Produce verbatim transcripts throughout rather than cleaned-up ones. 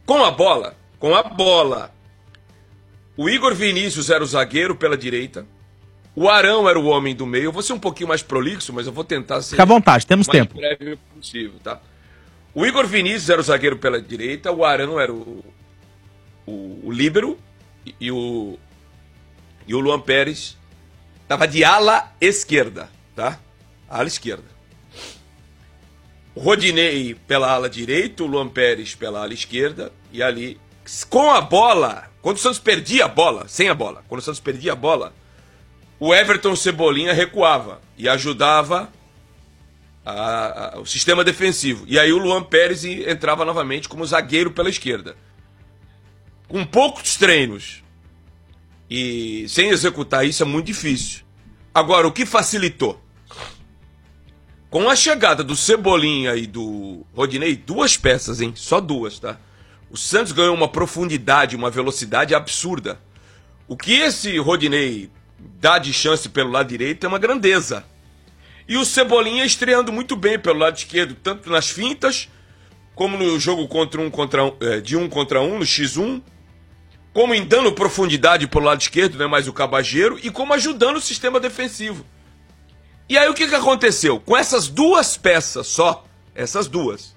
Com a bola, com a bola, o Igor Vinícius era o zagueiro pela direita, o Arão era o homem do meio. Eu vou ser um pouquinho mais prolixo, mas eu vou tentar ser... Fica à vontade, temos mais tempo. breve possível, tá? O Igor Vinícius era o zagueiro pela direita, o Arão era o, o, o líbero e, e, o, e o Luan Pérez estava de ala esquerda, tá? Ala esquerda. O Rodinei pela ala direita, o Luan Pérez pela ala esquerda e ali, com a bola, quando o Santos perdia a bola, sem a bola, quando o Santos perdia a bola, o Everton Cebolinha recuava e ajudava a, a, o sistema defensivo. E aí o Luan Pérez entrava novamente como zagueiro pela esquerda. Com poucos treinos e sem executar isso é muito difícil. Agora, o que facilitou? Com a chegada do Cebolinha e do Rodinei, duas peças, hein? Só duas, tá? O Santos ganhou uma profundidade, uma velocidade absurda. O que esse Rodinei dá de chance pelo lado direito é uma grandeza. E o Cebolinha estreando muito bem pelo lado esquerdo, tanto nas fintas, como no jogo contra um contra um, é, de um contra um, no xis um, como em dando profundidade pelo lado esquerdo, né, mais o Cabageiro, e como ajudando o sistema defensivo. E aí o que, que aconteceu? Com essas duas peças só, essas duas,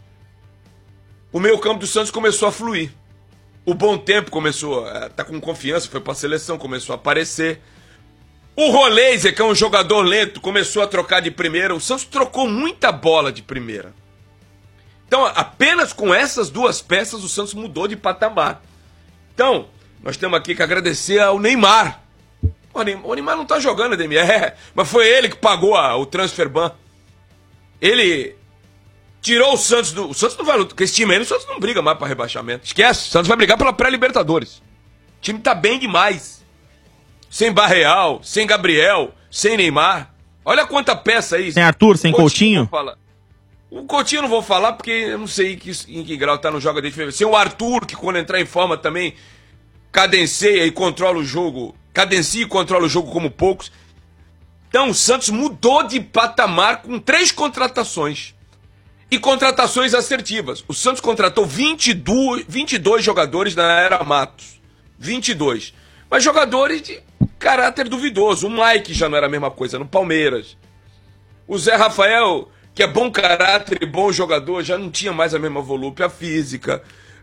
o meio campo do Santos começou a fluir. O Bom Tempo começou a estar tá com confiança, foi para a seleção, começou a aparecer. O Roleiser, que é um jogador lento, começou a trocar de primeira. O Santos trocou muita bola de primeira. Então, apenas com essas duas peças, o Santos mudou de patamar. Então, nós temos aqui que agradecer ao Neymar. O Neymar não tá jogando, Ademir, é, mas foi ele que pagou a, o transfer ban. Ele tirou o Santos do... O Santos não vai lutar, porque esse time aí, o Santos não briga mais para rebaixamento. Esquece, o Santos vai brigar pela pré-Libertadores. O time tá bem demais. Sem Barreal, sem Gabriel, sem Neymar. Olha quanta peça aí. Sem Arthur, sem Coutinho. Coutinho. O Coutinho eu não vou falar porque eu não sei que, em que grau tá no jogo dele. Sem o Arthur, que quando entrar em forma também cadencia e controla o jogo. Cadencia e controla o jogo como poucos. Então o Santos mudou de patamar com três contratações. E contratações assertivas. O Santos contratou vinte e dois, vinte e dois jogadores na era Matos. vinte e dois. Mas jogadores de caráter duvidoso. O Mike já não era a mesma coisa no Palmeiras. O Zé Rafael, que é bom caráter e bom jogador, já não tinha mais a mesma volúpia física.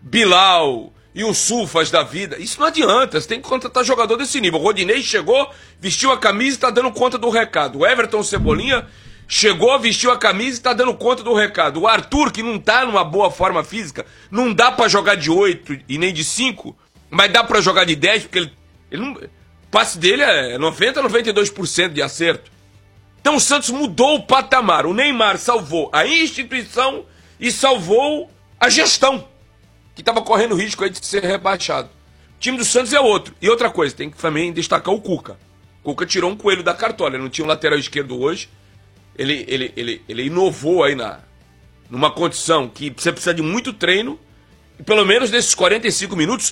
Bilal e o Sulfas da vida. Isso não adianta, você tem que contratar jogador desse nível. O Rodinei chegou, vestiu a camisa e está dando conta do recado. O Everton Cebolinha chegou, vestiu a camisa e está dando conta do recado. O Arthur, que não está numa boa forma física, não dá para jogar de oito e nem de cinco, mas dá para jogar de dez, porque ele, ele não, o passe dele é noventa, noventa e dois por cento de acerto. Então o Santos mudou o patamar. O Neymar salvou a instituição e salvou a gestão, que estava correndo risco aí de ser rebaixado. O time do Santos é outro. E outra coisa, tem que também destacar o Cuca. O Cuca tirou um coelho da cartola. Ele não tinha um lateral esquerdo hoje. Ele, ele, ele, ele inovou aí na, numa condição que você precisa de muito treino. E pelo menos nesses quarenta e cinco minutos,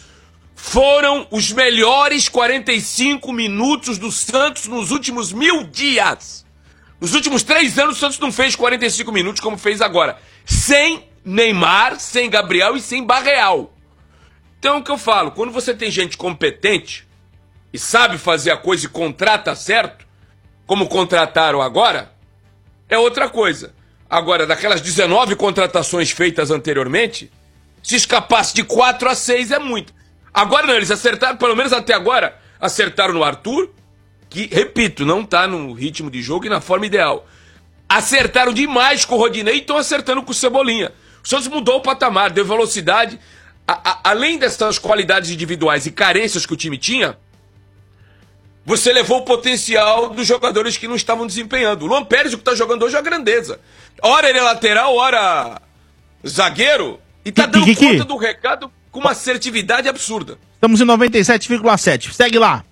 foram os melhores quarenta e cinco minutos do Santos nos últimos mil dias. Nos últimos três anos, o Santos não fez quarenta e cinco minutos como fez agora. Sem Neymar, sem Gabriel e sem Barreal. Então, é o que eu falo, quando você tem gente competente e sabe fazer a coisa e contrata certo, como contrataram agora, é outra coisa. Agora, daquelas dezenove contratações feitas anteriormente, se escapasse de quatro a seis é muito. Agora não, eles acertaram, pelo menos até agora, acertaram no Arthur, que, repito, não está no ritmo de jogo e na forma ideal. Acertaram demais com o Rodinei e estão acertando com o Cebolinha. O Santos mudou o patamar, deu velocidade. A, a, além dessas qualidades individuais e carências que o time tinha, você levou o potencial dos jogadores que não estavam desempenhando. O Luan Pérez, o que está jogando hoje, é uma grandeza. Ora ele é lateral, ora zagueiro, e está dando que, que, conta que? do recado com uma assertividade absurda. Estamos em noventa e sete vírgula sete. Segue lá.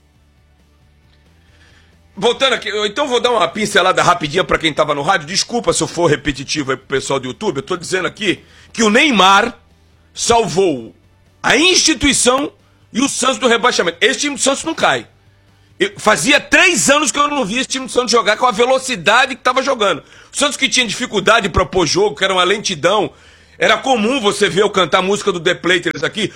Voltando aqui, eu então vou dar uma pincelada rapidinha para quem estava no rádio. Desculpa se eu for repetitivo aí pro pessoal do YouTube. Eu tô dizendo aqui que o Neymar salvou a instituição e o Santos do rebaixamento. Esse time do Santos não cai. Eu, fazia três anos que eu não via esse time do Santos jogar com a velocidade que estava jogando. O Santos que tinha dificuldade para pôr jogo, que era uma lentidão, Era comum você ver eu cantar a música do The Platers aqui,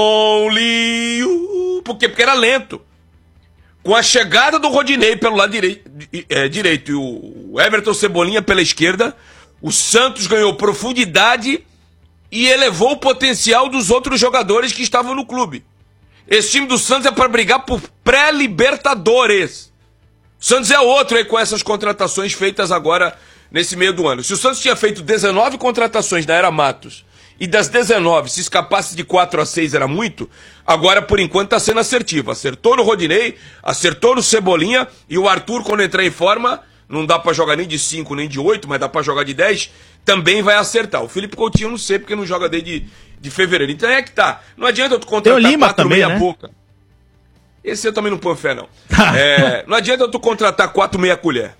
Only You, por quê? Porque era lento. Com a chegada do Rodinei pelo lado direito, é, direito e o Everton Cebolinha pela esquerda, o Santos ganhou profundidade e elevou o potencial dos outros jogadores que estavam no clube. Esse time do Santos é para brigar por pré-libertadores. O Santos é outro aí com essas contratações feitas agora nesse meio do ano. Se o Santos tinha feito dezenove contratações na era Matos e das dezenove, se escapasse de quatro a seis era muito, agora por enquanto está sendo assertivo. Acertou no Rodinei, acertou no Cebolinha e o Arthur, quando entrar em forma, não dá para jogar nem de cinco nem de oito, mas dá para jogar de dez, também vai acertar. O Felipe Coutinho não sei porque não joga desde de fevereiro. Então é que tá. Não adianta tu contratar Tem o Lima quatro também, meia né? boca. Esse eu também não ponho fé, não. É, não adianta tu contratar quatro meia colher.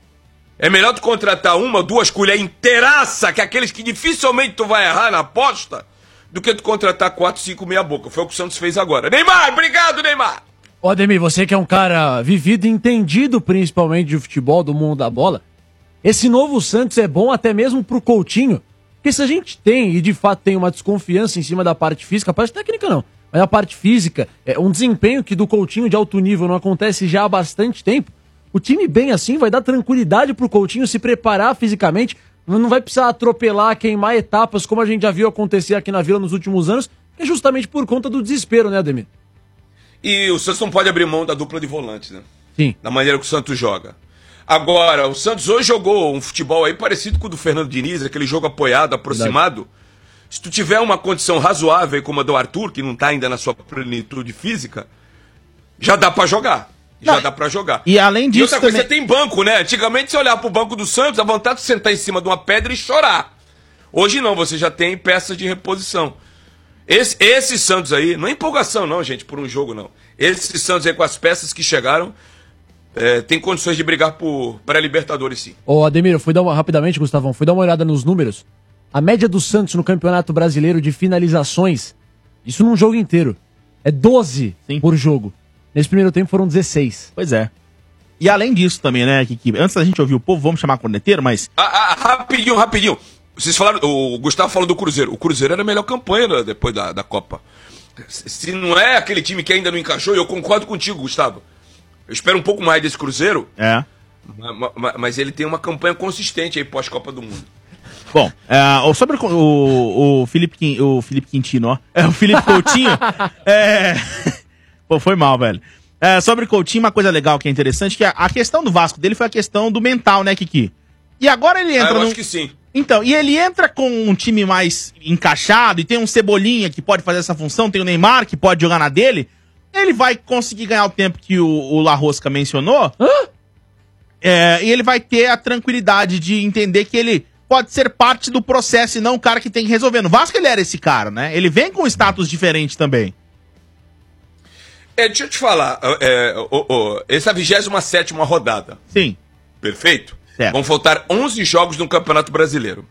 É melhor tu contratar uma, duas colheres inteiraça, que é aqueles que dificilmente tu vai errar na aposta, do que tu contratar quatro, cinco meia boca. Foi o que o Santos fez agora. Neymar, obrigado, Neymar! Ó, Ademir, você que é um cara vivido e entendido principalmente de futebol, do mundo da bola, esse novo Santos é bom até mesmo pro Coutinho, porque se a gente tem, e de fato tem uma desconfiança em cima da parte física, a parte técnica não, mas a parte física, é um desempenho que do Coutinho de alto nível não acontece já há bastante tempo, o time bem assim vai dar tranquilidade pro Coutinho se preparar fisicamente, não vai precisar atropelar, queimar etapas, como a gente já viu acontecer aqui na Vila nos últimos anos, que é justamente por conta do desespero, né, Ademir? E o Santos não pode abrir mão da dupla de volantes, né? Sim. Da maneira que o Santos joga. Agora, o Santos hoje jogou um futebol aí parecido com o do Fernando Diniz, aquele jogo apoiado, aproximado. Verdade. Se tu tiver uma condição razoável como a do Arthur, que não tá ainda na sua plenitude física, já dá pra jogar. Já não, dá pra jogar. E além disso. E outra também... coisa, você tem banco, né? Antigamente você olhava pro banco do Santos, a vontade de sentar em cima de uma pedra e chorar. Hoje não, você já tem peças de reposição. Esse, esse Santos aí, não é empolgação não, gente, por um jogo não. Esse Santos aí com as peças que chegaram, é, tem condições de brigar por pré-libertadores sim. Ô Ademir, eu fui dar uma, rapidamente, Gustavão, fui dar uma olhada nos números. A média do Santos no Campeonato Brasileiro de finalizações, isso num jogo inteiro, é doze sim. por jogo. Nesse primeiro tempo foram dezesseis. Pois é. E além disso também, né, Kiki, antes da gente ouvir o povo, vamos chamar corneteiro, mas... Ah, ah, rapidinho, rapidinho. Vocês falaram, o Gustavo falou do Cruzeiro. O Cruzeiro era a melhor campanha né, depois da, da Copa. Se não é aquele time que ainda não encaixou, eu concordo contigo, Gustavo. Eu espero um pouco mais desse Cruzeiro. É. Mas, mas ele tem uma campanha consistente aí pós-Copa do Mundo. Bom, é, sobre o, o, o, Felipe, o Felipe Quintino, ó. É, o Felipe Coutinho. é... Pô, foi mal, velho. É, sobre o Coutinho, uma coisa legal que é interessante, que a, a questão do Vasco dele foi a questão do mental, né, Kiki? E agora ele entra ah, eu no... acho que sim. Então, e ele entra com um time mais encaixado, e tem um Cebolinha que pode fazer essa função, tem o Neymar que pode jogar na dele, ele vai conseguir ganhar o tempo que o, o La Rosca mencionou, é, e ele vai ter a tranquilidade de entender que ele pode ser parte do processo e não o cara que tem que resolver. No Vasco ele era esse cara, né? Ele vem com um status diferente também. É, deixa eu te falar, é, oh, oh, essa é a vigésima sétima rodada. Sim. Perfeito? Certo. Vão faltar onze jogos no Campeonato Brasileiro.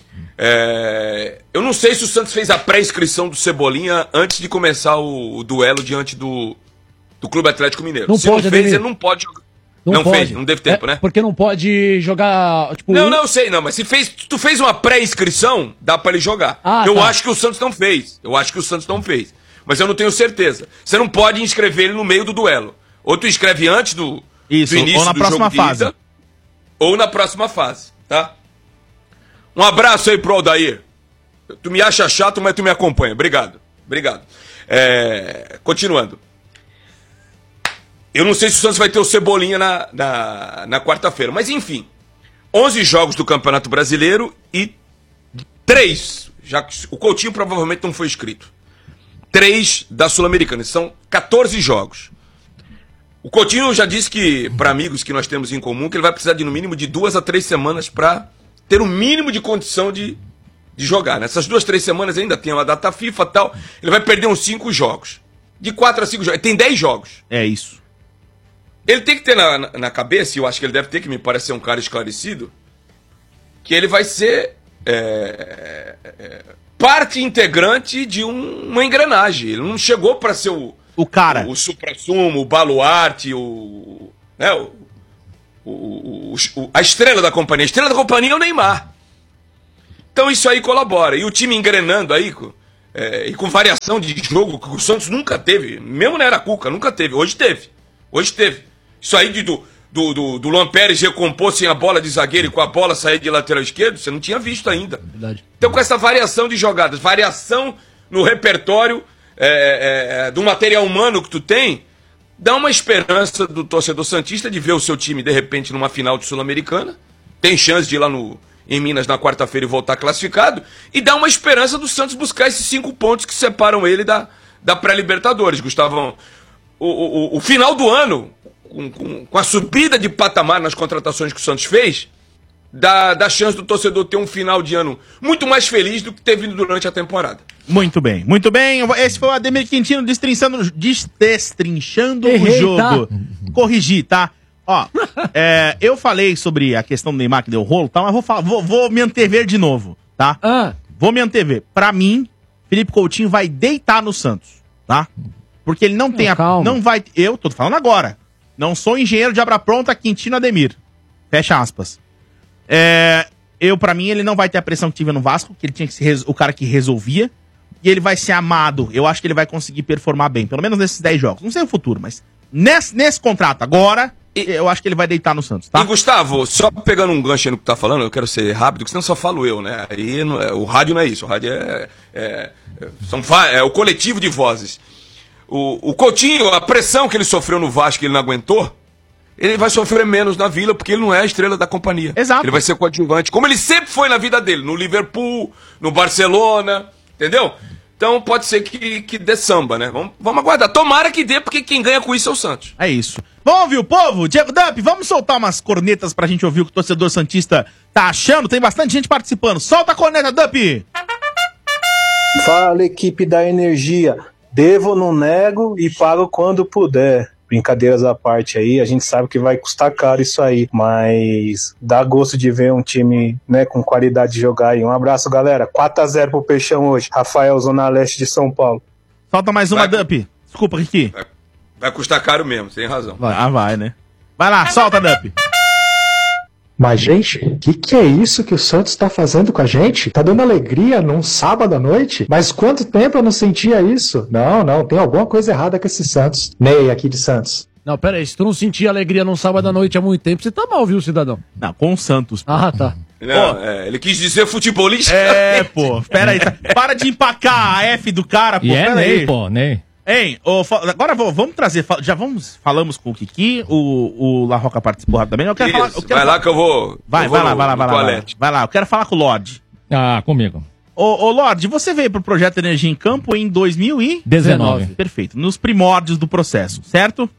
É, eu não sei se o Santos fez a pré-inscrição do Cebolinha antes de começar o, o duelo diante do, do Clube Atlético Mineiro. Não se pode, não fez, Ademir. ele não pode jogar. Não, não pode. fez, não teve tempo, é, né? Porque não pode jogar, tipo... Não, não, eu sei, não, mas se fez, tu fez uma pré-inscrição, dá pra ele jogar. Ah, eu tá. acho que o Santos não fez. Eu acho que o Santos não fez. Mas eu não tenho certeza. Você não pode inscrever ele no meio do duelo. Ou tu inscreve antes do, Isso, do início ou na do próxima jogo de fase. ida, ou na próxima fase, tá? Um abraço aí pro Aldair. Tu me acha chato, mas tu me acompanha. Obrigado. Obrigado. É, continuando. Eu não sei se o Santos vai ter o Cebolinha na, na, na quarta-feira. Mas enfim. onze jogos do Campeonato Brasileiro e três. Já que o Coutinho provavelmente não foi inscrito. três da Sul-Americana. São quatorze jogos. O Coutinho já disse que, para amigos que nós temos em comum, que ele vai precisar de no mínimo de duas a três semanas para ter o mínimo de condição de, de jogar. Nessas duas, três semanas ainda tem uma data FIFA e tal. Ele vai perder uns cinco jogos. De quatro a cinco jogos. Ele tem dez jogos. É isso. Ele tem que ter na, na, na cabeça, e eu acho que ele deve ter, que me parece ser um cara esclarecido, que ele vai ser é, é, parte integrante de um, uma engrenagem. Ele não chegou para ser o... O cara. O, o supra-sumo, o baluarte, o, né, o, o, o, o, a estrela da companhia. A estrela da companhia é o Neymar. Então isso aí colabora. E o time engrenando aí, é, e com variação de jogo, que o Santos nunca teve, mesmo na era Cuca, nunca teve. Hoje teve. Hoje teve. Isso aí de, do, do, do, do Luan Pérez recompor sem a bola de zagueiro e com a bola sair de lateral esquerdo, você não tinha visto ainda. Verdade. Então com essa variação de jogadas, variação no repertório é, é, do material humano que tu tem, dá uma esperança do torcedor santista de ver o seu time, de repente, numa final de Sul-Americana. Tem chance de ir lá no, em Minas na quarta-feira e voltar classificado. E dá uma esperança do Santos buscar esses cinco pontos que separam ele da, da pré-Libertadores. Gustavão, o, o, o final do ano, com, com, com a subida de patamar nas contratações que o Santos fez, dá, dá chance do torcedor ter um final de ano muito mais feliz do que teve durante a temporada. Muito bem, muito bem. Esse foi o Ademir Quintino destrinchando, destrinchando o Errei, jogo. tá? Corrigir, tá? Ó, é, eu falei sobre a questão do Neymar que deu rolo, tá? Mas vou, falar, vou, vou me antever de novo, tá? Ah. Vou me antever. Pra mim, Felipe Coutinho vai deitar no Santos, tá? Porque ele não tem Não, a... calma. Não vai... Eu tô falando agora. Não sou engenheiro de obra pronta, Quintino Ademir. Fecha aspas. É, eu, pra mim, ele não vai ter a pressão que tive no Vasco, que ele tinha que ser res- o cara que resolvia. E ele vai ser amado. Eu acho que ele vai conseguir performar bem. Pelo menos nesses dez jogos. Não sei o futuro, mas nesse, nesse contrato agora, eu acho que ele vai deitar no Santos, tá? E Gustavo, só pegando um gancho aí no que tu tá falando, eu quero ser rápido, porque senão só falo eu, né? Aí não é- o rádio não é isso. O rádio é, é, é, são, va- é o coletivo de vozes. O, o Coutinho, a pressão que ele sofreu no Vasco, que ele não aguentou, ele vai sofrer menos na Vila, porque ele não é a estrela da companhia. Exato. Ele vai ser coadjuvante, como ele sempre foi na vida dele, no Liverpool, no Barcelona, entendeu? Então pode ser que, que dê samba, né? Vamos, vamos aguardar. Tomara que dê, porque quem ganha com isso é o Santos. É isso. Vamos ouvir o povo? Diego Dump, vamos soltar umas cornetas pra gente ouvir o que o torcedor santista tá achando. Tem bastante gente participando. Solta a corneta, Dump! Fala, equipe da energia. Devo, não nego e pago quando puder. Brincadeiras à parte aí, a gente sabe que vai custar caro isso aí, mas dá gosto de ver um time, né, com qualidade de jogar aí. Um abraço, galera. quatro a zero pro Peixão hoje. Rafael, Zona Leste de São Paulo. Solta mais uma, Vai. Dump. Desculpa, Riqui. Vai, vai custar caro mesmo, tem razão. Vai. Ah, vai, né? Vai lá, solta, Dump. Mas, gente, o que, que é isso que o Santos tá fazendo com a gente? Tá dando alegria num sábado à noite? Mas quanto tempo eu não sentia isso? Não, não, tem alguma coisa errada com esse Santos. Ney, aqui de Santos. Não, pera aí, se tu não sentia alegria num sábado à noite há muito tempo, você tá mal, viu, cidadão? Não, com o Santos. Pô. Ah, tá. Não, é, ele quis dizer futebolista. É, pô. Pera aí. Tá. Para de empacar a F do cara, pô. E é Pera Ney, aí. pô, Ney. Hein, ô, fa- agora vou- vamos trazer. fa- Já vamos, falamos com o Kiki, o, o La Roca participou também. Eu quero Isso, falar. Eu quero vai lá falar- que eu vou. Vai, eu vou vai lá, no- vai lá, no vai lá, vai lá. toalete. Vai lá, eu quero falar com o Lorde. Ah, comigo. Ô, ô Lorde, você veio pro Projeto Energia em Campo em dois mil e dezenove. Perfeito, nos primórdios do processo, certo?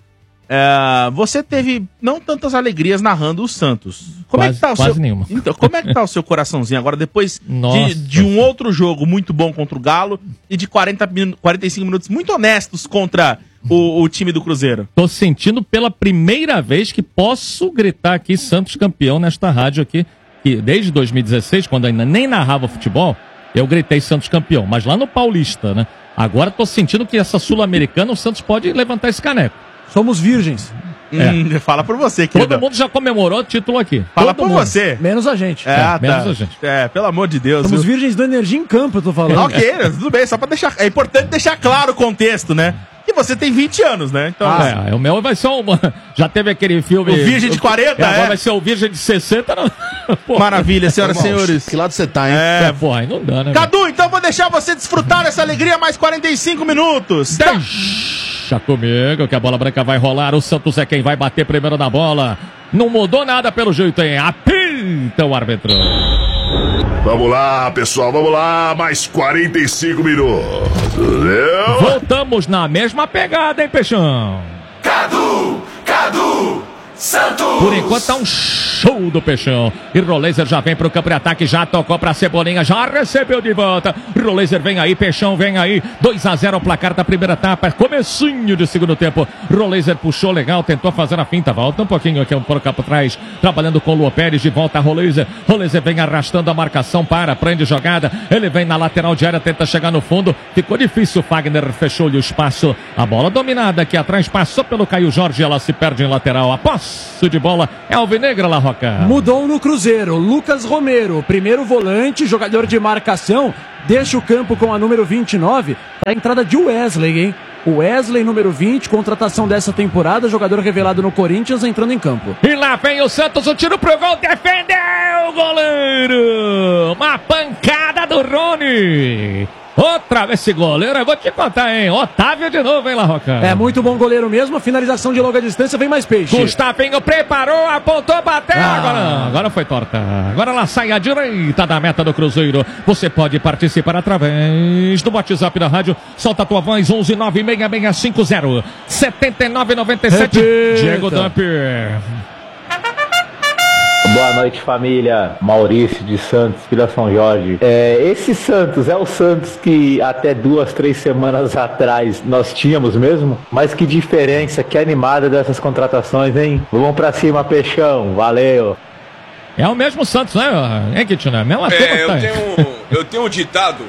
É, você teve não tantas alegrias narrando o Santos. Como é Quase- que tá o quase seu... nenhuma. Então, como é que tá o seu coraçãozinho agora, depois de, Nossa. de um outro jogo muito bom contra o Galo e de quarenta, minu- quarenta e cinco minutos muito honestos contra o, o time do Cruzeiro? Tô sentindo pela primeira vez que posso gritar aqui Santos campeão nesta rádio aqui, que desde dois mil e dezesseis, quando ainda nem narrava futebol, eu gritei Santos campeão, mas lá no Paulista, né? Agora tô sentindo que essa Sul-Americana o Santos pode levantar esse caneco. Somos virgens. É. Hum, fala por você, querido. Todo mundo já comemorou o título aqui. Fala Todo por mundo. você. Menos a gente. É, tá. menos a gente. É, pelo amor de Deus. Somos viu? virgens do Energia em Campo, eu tô falando. Ok, tudo bem, só pra deixar. É importante deixar claro o contexto, né? Que você tem vinte anos, né? Então. Ah, é, o meu vai ser uma. Já teve aquele filme. O Virgem de quarenta, é? Agora é? vai ser o Virgem de sessenta. Não... Porra. Maravilha, senhoras e senhores. Que lado você tá, hein? É, porra, aí não dá, né? Cadu, então vou deixar você desfrutar dessa alegria mais quarenta e cinco minutos. Tá? Deixa comigo que a bola branca vai rolar. O Santos é quem vai bater primeiro na bola. Não mudou nada pelo jeito, hein? Apita o árbitro. Vamos lá, pessoal, vamos lá. Mais quarenta e cinco minutos. Entendeu? Voltamos na mesma pegada, hein, Peixão? Cadu! Cadu! Santos! Por enquanto tá um show do Peixão. E Roleiser já vem pro campo de ataque, já tocou pra Cebolinha, já recebeu de volta. Roleiser vem aí, Peixão vem aí. dois a zero o placar da primeira etapa, comecinho de segundo tempo. Roleiser puxou legal, tentou fazer a finta, volta um pouquinho aqui, um pouco para trás, trabalhando com o Luan Pérez, de volta a Roleiser. Roleiser vem arrastando a marcação, para, prende jogada. Ele vem na lateral de área, tenta chegar no fundo. Ficou difícil, Fagner fechou-lhe o espaço. A bola dominada aqui atrás, passou pelo Caio Jorge, ela se perde em lateral. A posse posse de bola é alvinegra, La Roca. Mudou no Cruzeiro. Lucas Romero, primeiro volante, jogador de marcação, deixa o campo com a número vinte e nove para a entrada de Wesley, hein? O Wesley, número vinte, contratação dessa temporada, jogador revelado no Corinthians, entrando em campo. E lá vem o Santos, o tiro pro gol, defendeu o goleiro! Uma pancada do Rony! Outra vez esse goleiro, eu vou te contar, hein? Otávio de novo, hein, La Roca? É muito bom goleiro mesmo, a finalização de longa distância vem mais peixe. Gustavinho preparou, apontou, bateu. Ah. Agora, agora foi torta. Agora ela sai à direita da meta do Cruzeiro. Você pode participar através do WhatsApp da rádio. Solta a tua voz, onze nove seis seis cinco zero sete nove nove sete. Repita. Diego Dampier. Boa noite, família. Maurício de Santos, Vila São Jorge. É, esse Santos é o Santos que até duas, três semanas atrás nós tínhamos mesmo? Mas que diferença, que animada dessas contratações, hein? Vamos pra cima, Peixão. Valeu. É o mesmo Santos, né? É, Kitina? Mesma É, eu tenho, eu tenho um ditado.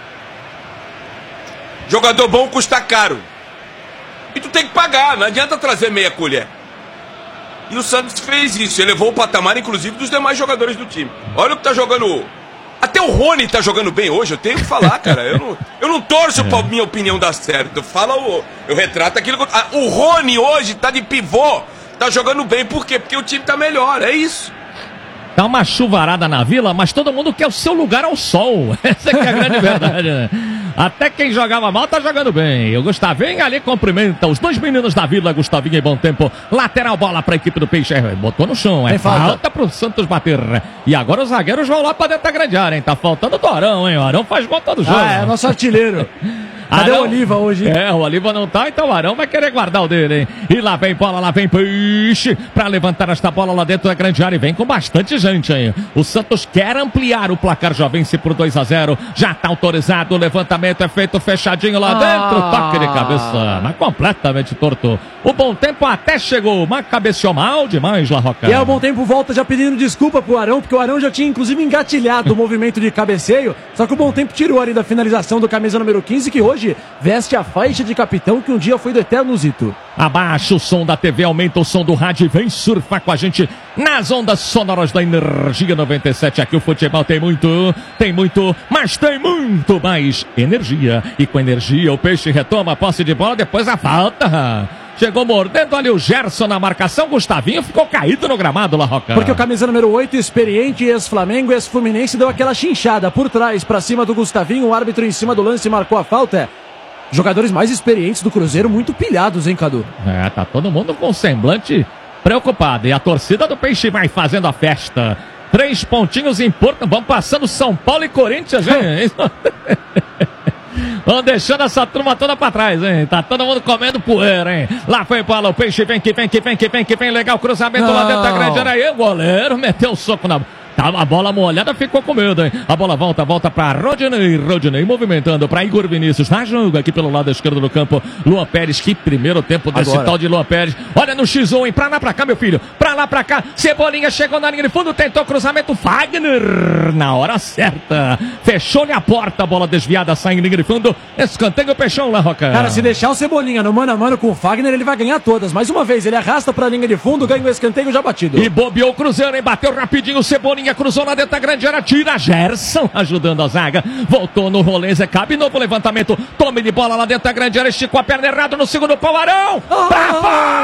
Jogador bom custa caro. E tu tem que pagar, não adianta trazer meia colher. E o Santos fez isso, elevou o patamar, inclusive, dos demais jogadores do time. Olha o que tá jogando. Até o Rony tá jogando bem hoje, eu tenho que falar, cara. Eu não, eu não torço é. pra minha opinião dar certo. Eu falo, eu, eu retrato aquilo que eu... ah, o Rony hoje tá de pivô, tá jogando bem, por quê? Porque o time tá melhor, é isso. Tá uma chuvarada na Vila, mas todo mundo quer o seu lugar ao sol. Essa é que é a grande verdade, né? Até quem jogava mal tá jogando bem. O Gustavinho ali cumprimenta os dois meninos da Vila, Gustavinho em bom tempo. Lateral bola pra equipe do Peixe. Botou no chão, é falta. falta pro Santos bater. E agora os zagueiros vão lá pra dentro da grande área, hein? Tá faltando o Dorão, hein? O Arão faz gol todo jogo. Ah, é nosso artilheiro. Cadê Arão, o Oliva hoje? É, o Oliva não tá, então o Arão vai querer guardar o dele, hein? E lá vem bola, lá vem Peixe pra levantar esta bola lá dentro da grande área e vem com bastante gente, hein? O Santos quer ampliar o placar, já vence por dois a zero, já tá autorizado, o levantamento é feito fechadinho lá ah. dentro, toque de cabeça, mas completamente torto. O Bom Tempo até chegou, mas cabeceou mal demais, La Roca. E aí o Bom Tempo volta já pedindo desculpa pro Arão, porque o Arão já tinha inclusive engatilhado o movimento de cabeceio, só que o Bom Tempo tirou ali da finalização do camisa número quinze, que hoje veste a faixa de capitão que um dia foi do eterno Zito. Abaixa o som da T V, aumenta o som do rádio e vem surfar com a gente nas ondas sonoras da Energia noventa e sete. Aqui o futebol tem muito, tem muito, mas tem muito mais energia. E com energia o Peixe retoma a posse de bola, depois a falta. Chegou mordendo ali o Gerson na marcação, Gustavinho ficou caído no gramado, La Roca. Porque o camisa número oito, experiente, ex-Flamengo, ex-Fluminense, deu aquela chinchada por trás, pra cima do Gustavinho, o árbitro em cima do lance marcou a falta. Jogadores mais experientes do Cruzeiro, muito pilhados, hein, Cadu? É, tá todo mundo com semblante preocupado. E a torcida do Peixe vai fazendo a festa. Três pontinhos importantes, vão passando São Paulo e Corinthians, hein? Vão deixando essa turma toda pra trás, hein? Tá todo mundo comendo poeira, hein? Lá foi bola, o Peixe vem que vem, que vem, que vem, que vem. Legal, cruzamento Não. lá dentro da grande área. Aí o goleiro meteu o soco na... Tá, a bola molhada ficou com medo, hein? A bola volta, volta pra Rodinei. Rodinei movimentando pra Igor Vinícius. Tá jogo aqui pelo lado esquerdo do campo. Luan Pérez, que primeiro tempo desse Agora. tal de Luan Pérez. Olha no X um, hein? Pra lá, pra cá, meu filho. Pra lá, pra cá. Cebolinha chegou na linha de fundo, tentou cruzamento. Fagner, na hora certa. Fechou-lhe a porta, bola desviada, sai em linha de fundo. Escanteio o Peixão, La Roca. Cara, se deixar o Cebolinha no mano a mano com o Fagner, ele vai ganhar todas. Mais uma vez, ele arrasta pra linha de fundo, ganha o escanteio já batido. E bobeou o Cruzeiro, hein? Bateu rapidinho o Cebolinha, cruzou lá dentro da grande área, tira Gerson, ajudando a zaga, voltou no rolê, Zé cabe, novo levantamento, tome de bola lá dentro da grande área, esticou a perna errada no segundo pau, Arão, oh! pra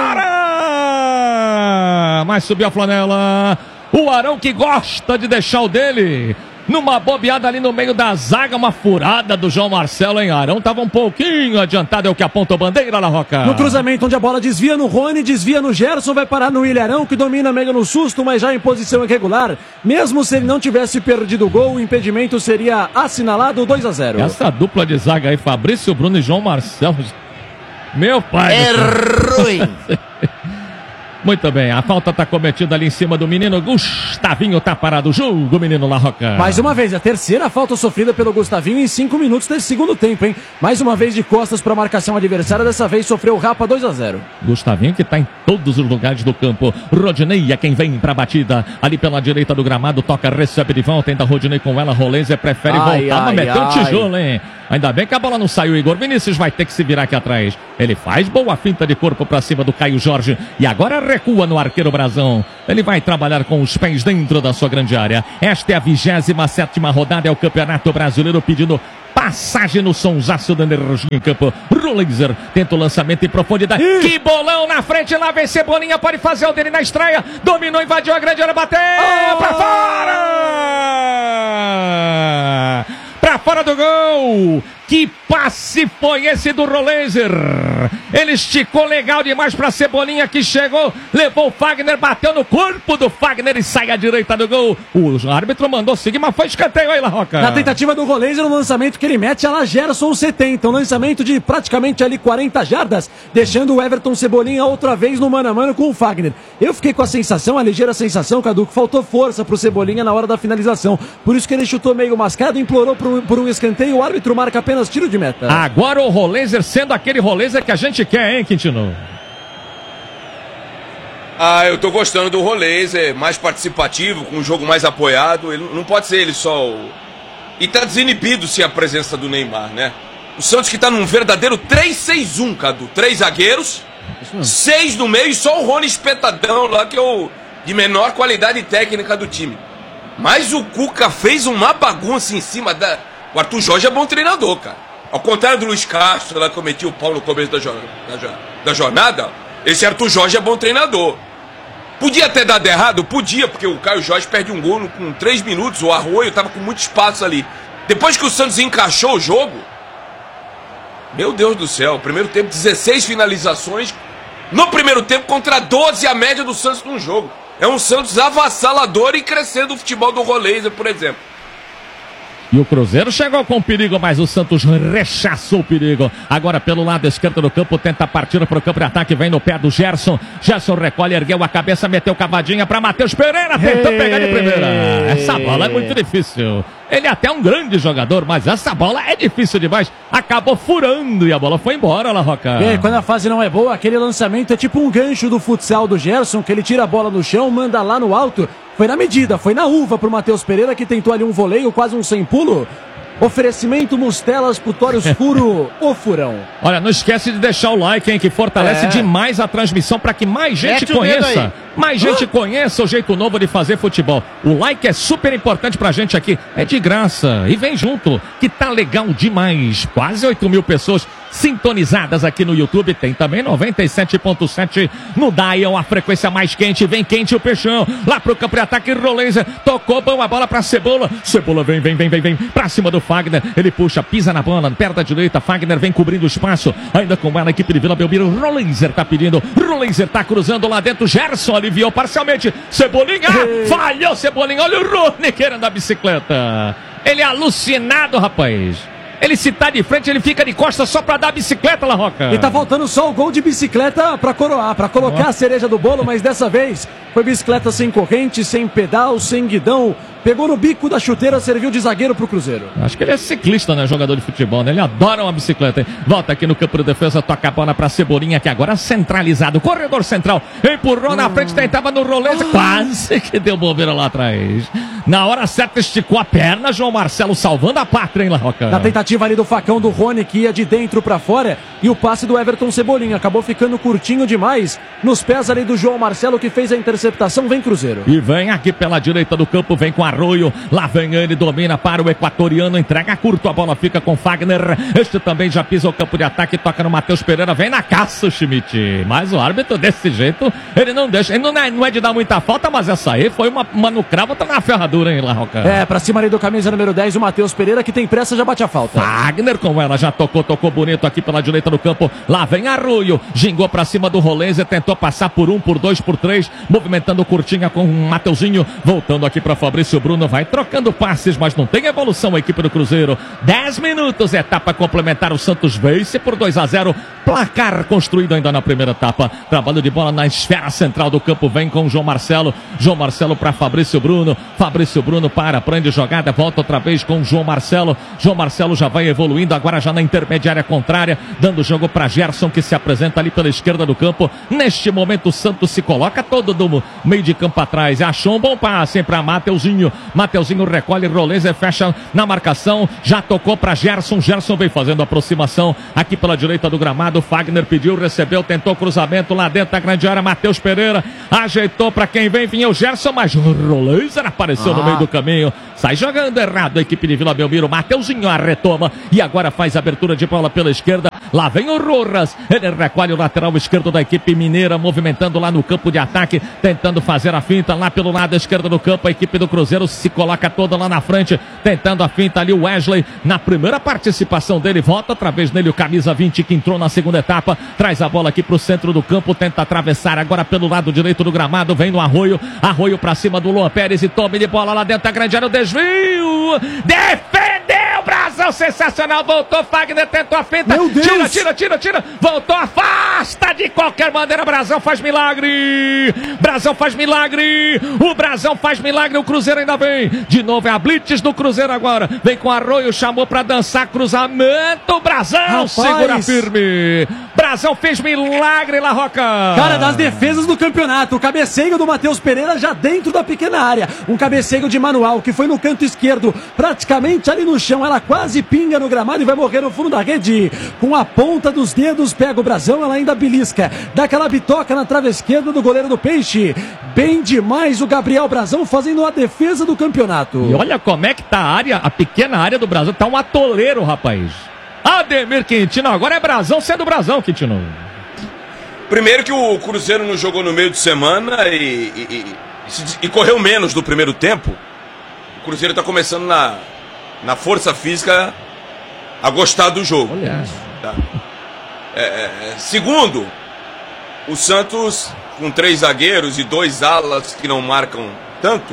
fora, mas subiu a flanela, o Arão que gosta de deixar o dele, numa bobeada ali no meio da zaga, uma furada do João Marcelo, hein? Arão tava um pouquinho adiantado, é o que aponta a bandeira, La Roca. No cruzamento, onde a bola desvia no Rony, desvia no Gerson, vai parar no Ilharão, que domina meio no susto, mas já em posição irregular. Mesmo se ele não tivesse perdido o gol, o impedimento seria assinalado dois a zero. Essa dupla de zaga aí, Fabrício Bruno e João Marcelo. Meu pai. É ruim. Muito bem, a falta está cometida ali em cima do menino Gustavinho, tá parado o jogo, menino La Roca. Mais uma vez, a terceira falta sofrida pelo Gustavinho em cinco minutos desse segundo tempo, hein? Mais uma vez de costas para a marcação adversária, dessa vez sofreu o Rapa dois a zero. Gustavinho que está em todos os lugares do campo. Rodinei é quem vem para a batida, ali pela direita do gramado, toca, recebe de volta, ainda Rodinei com ela, Rolenzer prefere ai, voltar, ai, mas meteu um tijolo, hein? Ainda bem que a bola não saiu. Igor Vinícius vai ter que se virar aqui atrás. Ele faz boa finta de corpo pra cima do Caio Jorge. E agora recua no arqueiro Brazão. Ele vai trabalhar com os pés dentro da sua grande área. Esta é a vigésima sétima rodada. É o Campeonato Brasileiro pedindo passagem no sonsaço da energia em campo. Roleiser tenta o lançamento em profundidade. Ih. Que bolão na frente. Lá vem Cebolinha. Pode fazer o dele na estreia. Dominou, invadiu a grande área. Bateu oh. pra fora. Pra fora do gol. Que passe foi esse do Roleiser? Ele esticou legal demais pra Cebolinha, que chegou, levou o Fagner, bateu no corpo do Fagner e sai à direita do gol. O árbitro mandou seguir, mas foi escanteio aí, La Roca. Na tentativa do Roleiser, o lançamento que ele mete, ela Gerson setenta. Um lançamento de praticamente ali quarenta jardas, deixando o Everton Cebolinha outra vez no mano a mano com o Fagner. Eu fiquei com a sensação, a ligeira sensação, Cadu, que faltou força pro Cebolinha na hora da finalização. Por isso que ele chutou meio mascado, implorou por um, por um escanteio, o árbitro marca apenas tiro de meta. Agora o Roleiser sendo aquele Roleiser que a gente quer, hein, Quintino? Ah, eu tô gostando do Roleiser, mais participativo, com um jogo mais apoiado. Ele não pode ser ele só o... E tá desinibido sem a presença do Neymar, né? O Santos que tá num verdadeiro três seis um, Cadu. Três zagueiros, seis no meio e só o Rony espetadão lá, que é o de menor qualidade técnica do time. Mas o Cuca fez uma bagunça em cima da... O Arthur Jorge é bom treinador, cara. Ao contrário do Luiz Castro, lá que metia o pau no começo da, jo da, da jornada, esse Arthur Jorge é bom treinador. Podia ter dado errado? Podia, porque o Caio Jorge perde um gol com três minutos, o Arroio tava com muito espaço ali. Depois que o Santos encaixou o jogo, meu Deus do céu, primeiro tempo dezesseis finalizações, no primeiro tempo contra doze a média do Santos num jogo. É um Santos avassalador e crescendo o futebol do Roleiser, por exemplo. E o Cruzeiro chegou com perigo, mas o Santos rechaçou o perigo. Agora pelo lado esquerdo do campo, tenta partir para o campo de ataque, vem no pé do Gerson. Gerson recolhe, ergueu a cabeça, meteu cavadinha para Matheus Pereira, tentou pegar de primeira. Essa bola é muito difícil. Ele é até um grande jogador, mas essa bola é difícil demais. Acabou furando e a bola foi embora, La Roca. É, quando a fase não é boa, aquele lançamento é tipo um gancho do futsal do Gerson, que ele tira a bola no chão, manda lá no alto. Foi na medida, foi na uva pro Matheus Pereira, que tentou ali um voleio, quase um sem pulo. Oferecimento Mustelas, Putórios Furo, o Furão. Olha, não esquece de deixar o like, hein, que fortalece é. demais a transmissão para que mais gente Mete conheça. Mais gente conheça o jeito novo de fazer futebol. O like é super importante pra gente aqui. É de graça. E vem junto, que tá legal demais. Quase oito mil pessoas sintonizadas aqui no YouTube. Tem também noventa e sete ponto sete no Dial, a frequência mais quente. Vem quente o Peixão. Lá pro campo de ataque, Roleiser. Tocou bom a bola pra Cebola. Cebola vem, vem, vem, vem, vem. Pra cima do Fagner. Ele puxa, pisa na bola, perto da direita. Fagner vem cobrindo o espaço. Ainda com ela, a equipe de Vila Belmiro. Roleiser tá pedindo. Roleiser tá cruzando lá dentro. Gerson aliviou parcialmente. Cebolinha. Ei. Falhou Cebolinha. Olha o Rony querendo a bicicleta. Ele é alucinado, rapaz. Ele se tá de frente, ele fica de costas só pra dar a bicicleta, La Roca. E tá faltando só o gol de bicicleta pra coroar, pra colocar oh. a cereja do bolo, mas dessa vez foi bicicleta sem corrente, sem pedal, sem guidão. Pegou no bico da chuteira, serviu de zagueiro pro Cruzeiro. Acho que ele é ciclista, né? Jogador de futebol, né? Ele adora uma bicicleta, hein? Volta aqui no campo de defesa, toca a bola pra Cebolinha, que agora centralizado. Corredor central, empurrou hum. na frente, tentava no rolete, ah. quase que deu bobeira lá atrás. Na hora certa esticou a perna, João Marcelo salvando a pátria, hein, La Roca? Na tentativa ali do facão do Rony, que ia de dentro pra fora, e o passe do Everton Cebolinha acabou ficando curtinho demais nos pés ali do João Marcelo, que fez a interceptação. Vem Cruzeiro. E vem aqui pela direita do campo, vem com Arroio, lá vem ele, domina para o equatoriano, entrega curto, a bola fica com Fagner, este também já pisa o campo de ataque, toca no Matheus Pereira, vem na caça o Schmidt, mas o árbitro desse jeito, ele não deixa, ele não é, não é de dar muita falta, mas essa aí foi uma, uma no cravo, tá na ferradura, hein, La Roca? É, pra cima ali do camisa número dez, o Matheus Pereira, que tem pressa, já bate a falta. Fagner com ela, já tocou, tocou bonito aqui pela direita do campo, lá vem Arroio, gingou pra cima do Roleiser, tentou passar por um, por dois, por três, movimentando curtinha com o Mateuzinho, voltando aqui pra Fabrício Bruno, vai trocando passes, mas não tem evolução a equipe do Cruzeiro. dez minutos, etapa complementar, o Santos vence por dois a zero, placar construído ainda na primeira etapa. Trabalho de bola na esfera central do campo, vem com o João Marcelo. João Marcelo para Fabrício Bruno. Fabrício Maurício Bruno para, prende jogada, volta outra vez com o João Marcelo. João Marcelo já vai evoluindo, agora já na intermediária contrária, dando jogo para Gerson, que se apresenta ali pela esquerda do campo. Neste momento o Santos se coloca todo do meio de campo atrás. Achou um bom passe para Mateuzinho. Mateuzinho recolhe, Roleiser fecha na marcação, já tocou para Gerson. Gerson vem fazendo aproximação aqui pela direita do gramado. Fagner pediu, recebeu, tentou cruzamento lá dentro da grande área. Matheus Pereira ajeitou para quem vem, vinha o Gerson, mas o Roleiser apareceu ah. no meio do caminho. Sai jogando errado a equipe de Vila Belmiro. Mateuzinho a retoma e agora faz abertura de bola pela esquerda. Lá vem o Rojas, ele recolhe o lateral esquerdo da equipe mineira, movimentando lá no campo de ataque, tentando fazer a finta lá pelo lado esquerdo do campo. A equipe do Cruzeiro se coloca toda lá na frente, tentando a finta ali o Wesley, na primeira participação dele, volta outra vez nele o camisa vinte que entrou na segunda etapa, traz a bola aqui pro centro do campo, tenta atravessar agora pelo lado direito do gramado, vem no Arroio, Arroio pra cima do Luan Pérez e tome de bola lá dentro da grande área, o desvio, defendeu, Brasil, sensacional, voltou, Fagner tentou a finta, tira, tira, tira, tira, voltou, afasta de qualquer maneira, Brasão faz milagre, Brasão faz milagre, o Brasão faz milagre, o Cruzeiro ainda vem, de novo é a blitz do Cruzeiro agora, vem com Arroio, chamou pra dançar, cruzamento, Brasão, rapaz, segura firme, Brasão fez milagre, La Roca. Cara, das defesas do campeonato, o cabeceio do Matheus Pereira já dentro da pequena área, um cabeceio de manual que foi no canto esquerdo, praticamente ali no chão, ela quase pinga no gramado e vai morrer no fundo da rede, com a ponta dos dedos, pega o Brasão, ela ainda belisca, dá aquela bitoca na trave esquerda do goleiro do Peixe, bem demais o Gabriel Brasão fazendo a defesa do campeonato. E olha como é que tá a área, a pequena área do Brasão, tá um atoleiro, rapaz. Ademir Quintino, agora é Brasão sendo Brasão, Quintino. Primeiro que o Cruzeiro não jogou no meio de semana e, e, e, e correu menos do primeiro tempo. O Cruzeiro tá começando na, na força física a gostar do jogo. Olha. Tá. É, é, segundo, o Santos, com três zagueiros e dois alas que não marcam tanto,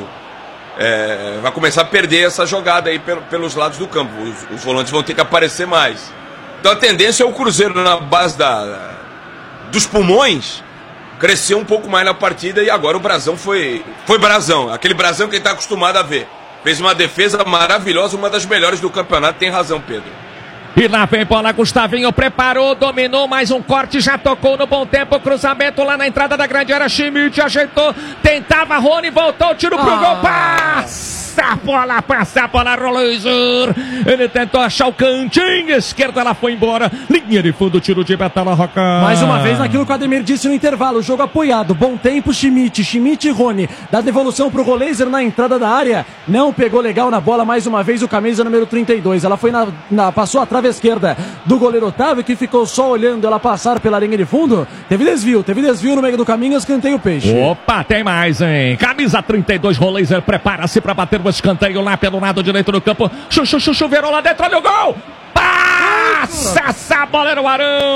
é, vai começar a perder essa jogada aí pelo, pelos lados do campo. Os, os volantes vão ter que aparecer mais. Então a tendência é o Cruzeiro, na base da, dos pulmões, crescer um pouco mais na partida. E agora o Brasão foi, foi Brasão, aquele Brasão que ele está acostumado a ver. Fez uma defesa maravilhosa, uma das melhores do campeonato. Tem razão, Pedro. E lá vem bola, Gustavinho preparou, dominou, mais um corte, já tocou no bom tempo, cruzamento lá na entrada da grande área, Schmidt ajeitou, tentava, Rony voltou, tiro pro ah. gol, passa a bola, passa a bola, Roleiser, ele tentou achar o cantinho esquerdo, ela foi embora, linha de fundo, tiro de meta, La Roca. Mais uma vez naquilo que o Ademir disse no intervalo, jogo apoiado, bom tempo, Schmidt, Schmidt e Rony, dá devolução pro Roleiser na entrada da área, não pegou legal na bola, mais uma vez o camisa número trinta e dois, ela foi na, na passou a trave esquerda do goleiro Otávio, que ficou só olhando ela passar pela linha de fundo, teve desvio, teve desvio no meio do caminho, escanteio o Peixe. Opa, tem mais, hein? Camisa trinta e dois, Roleiser prepara-se para bater o escanteio lá pelo lado direito do campo, chuchu, chuchu, virou lá dentro, olha o gol! Passa essa bola no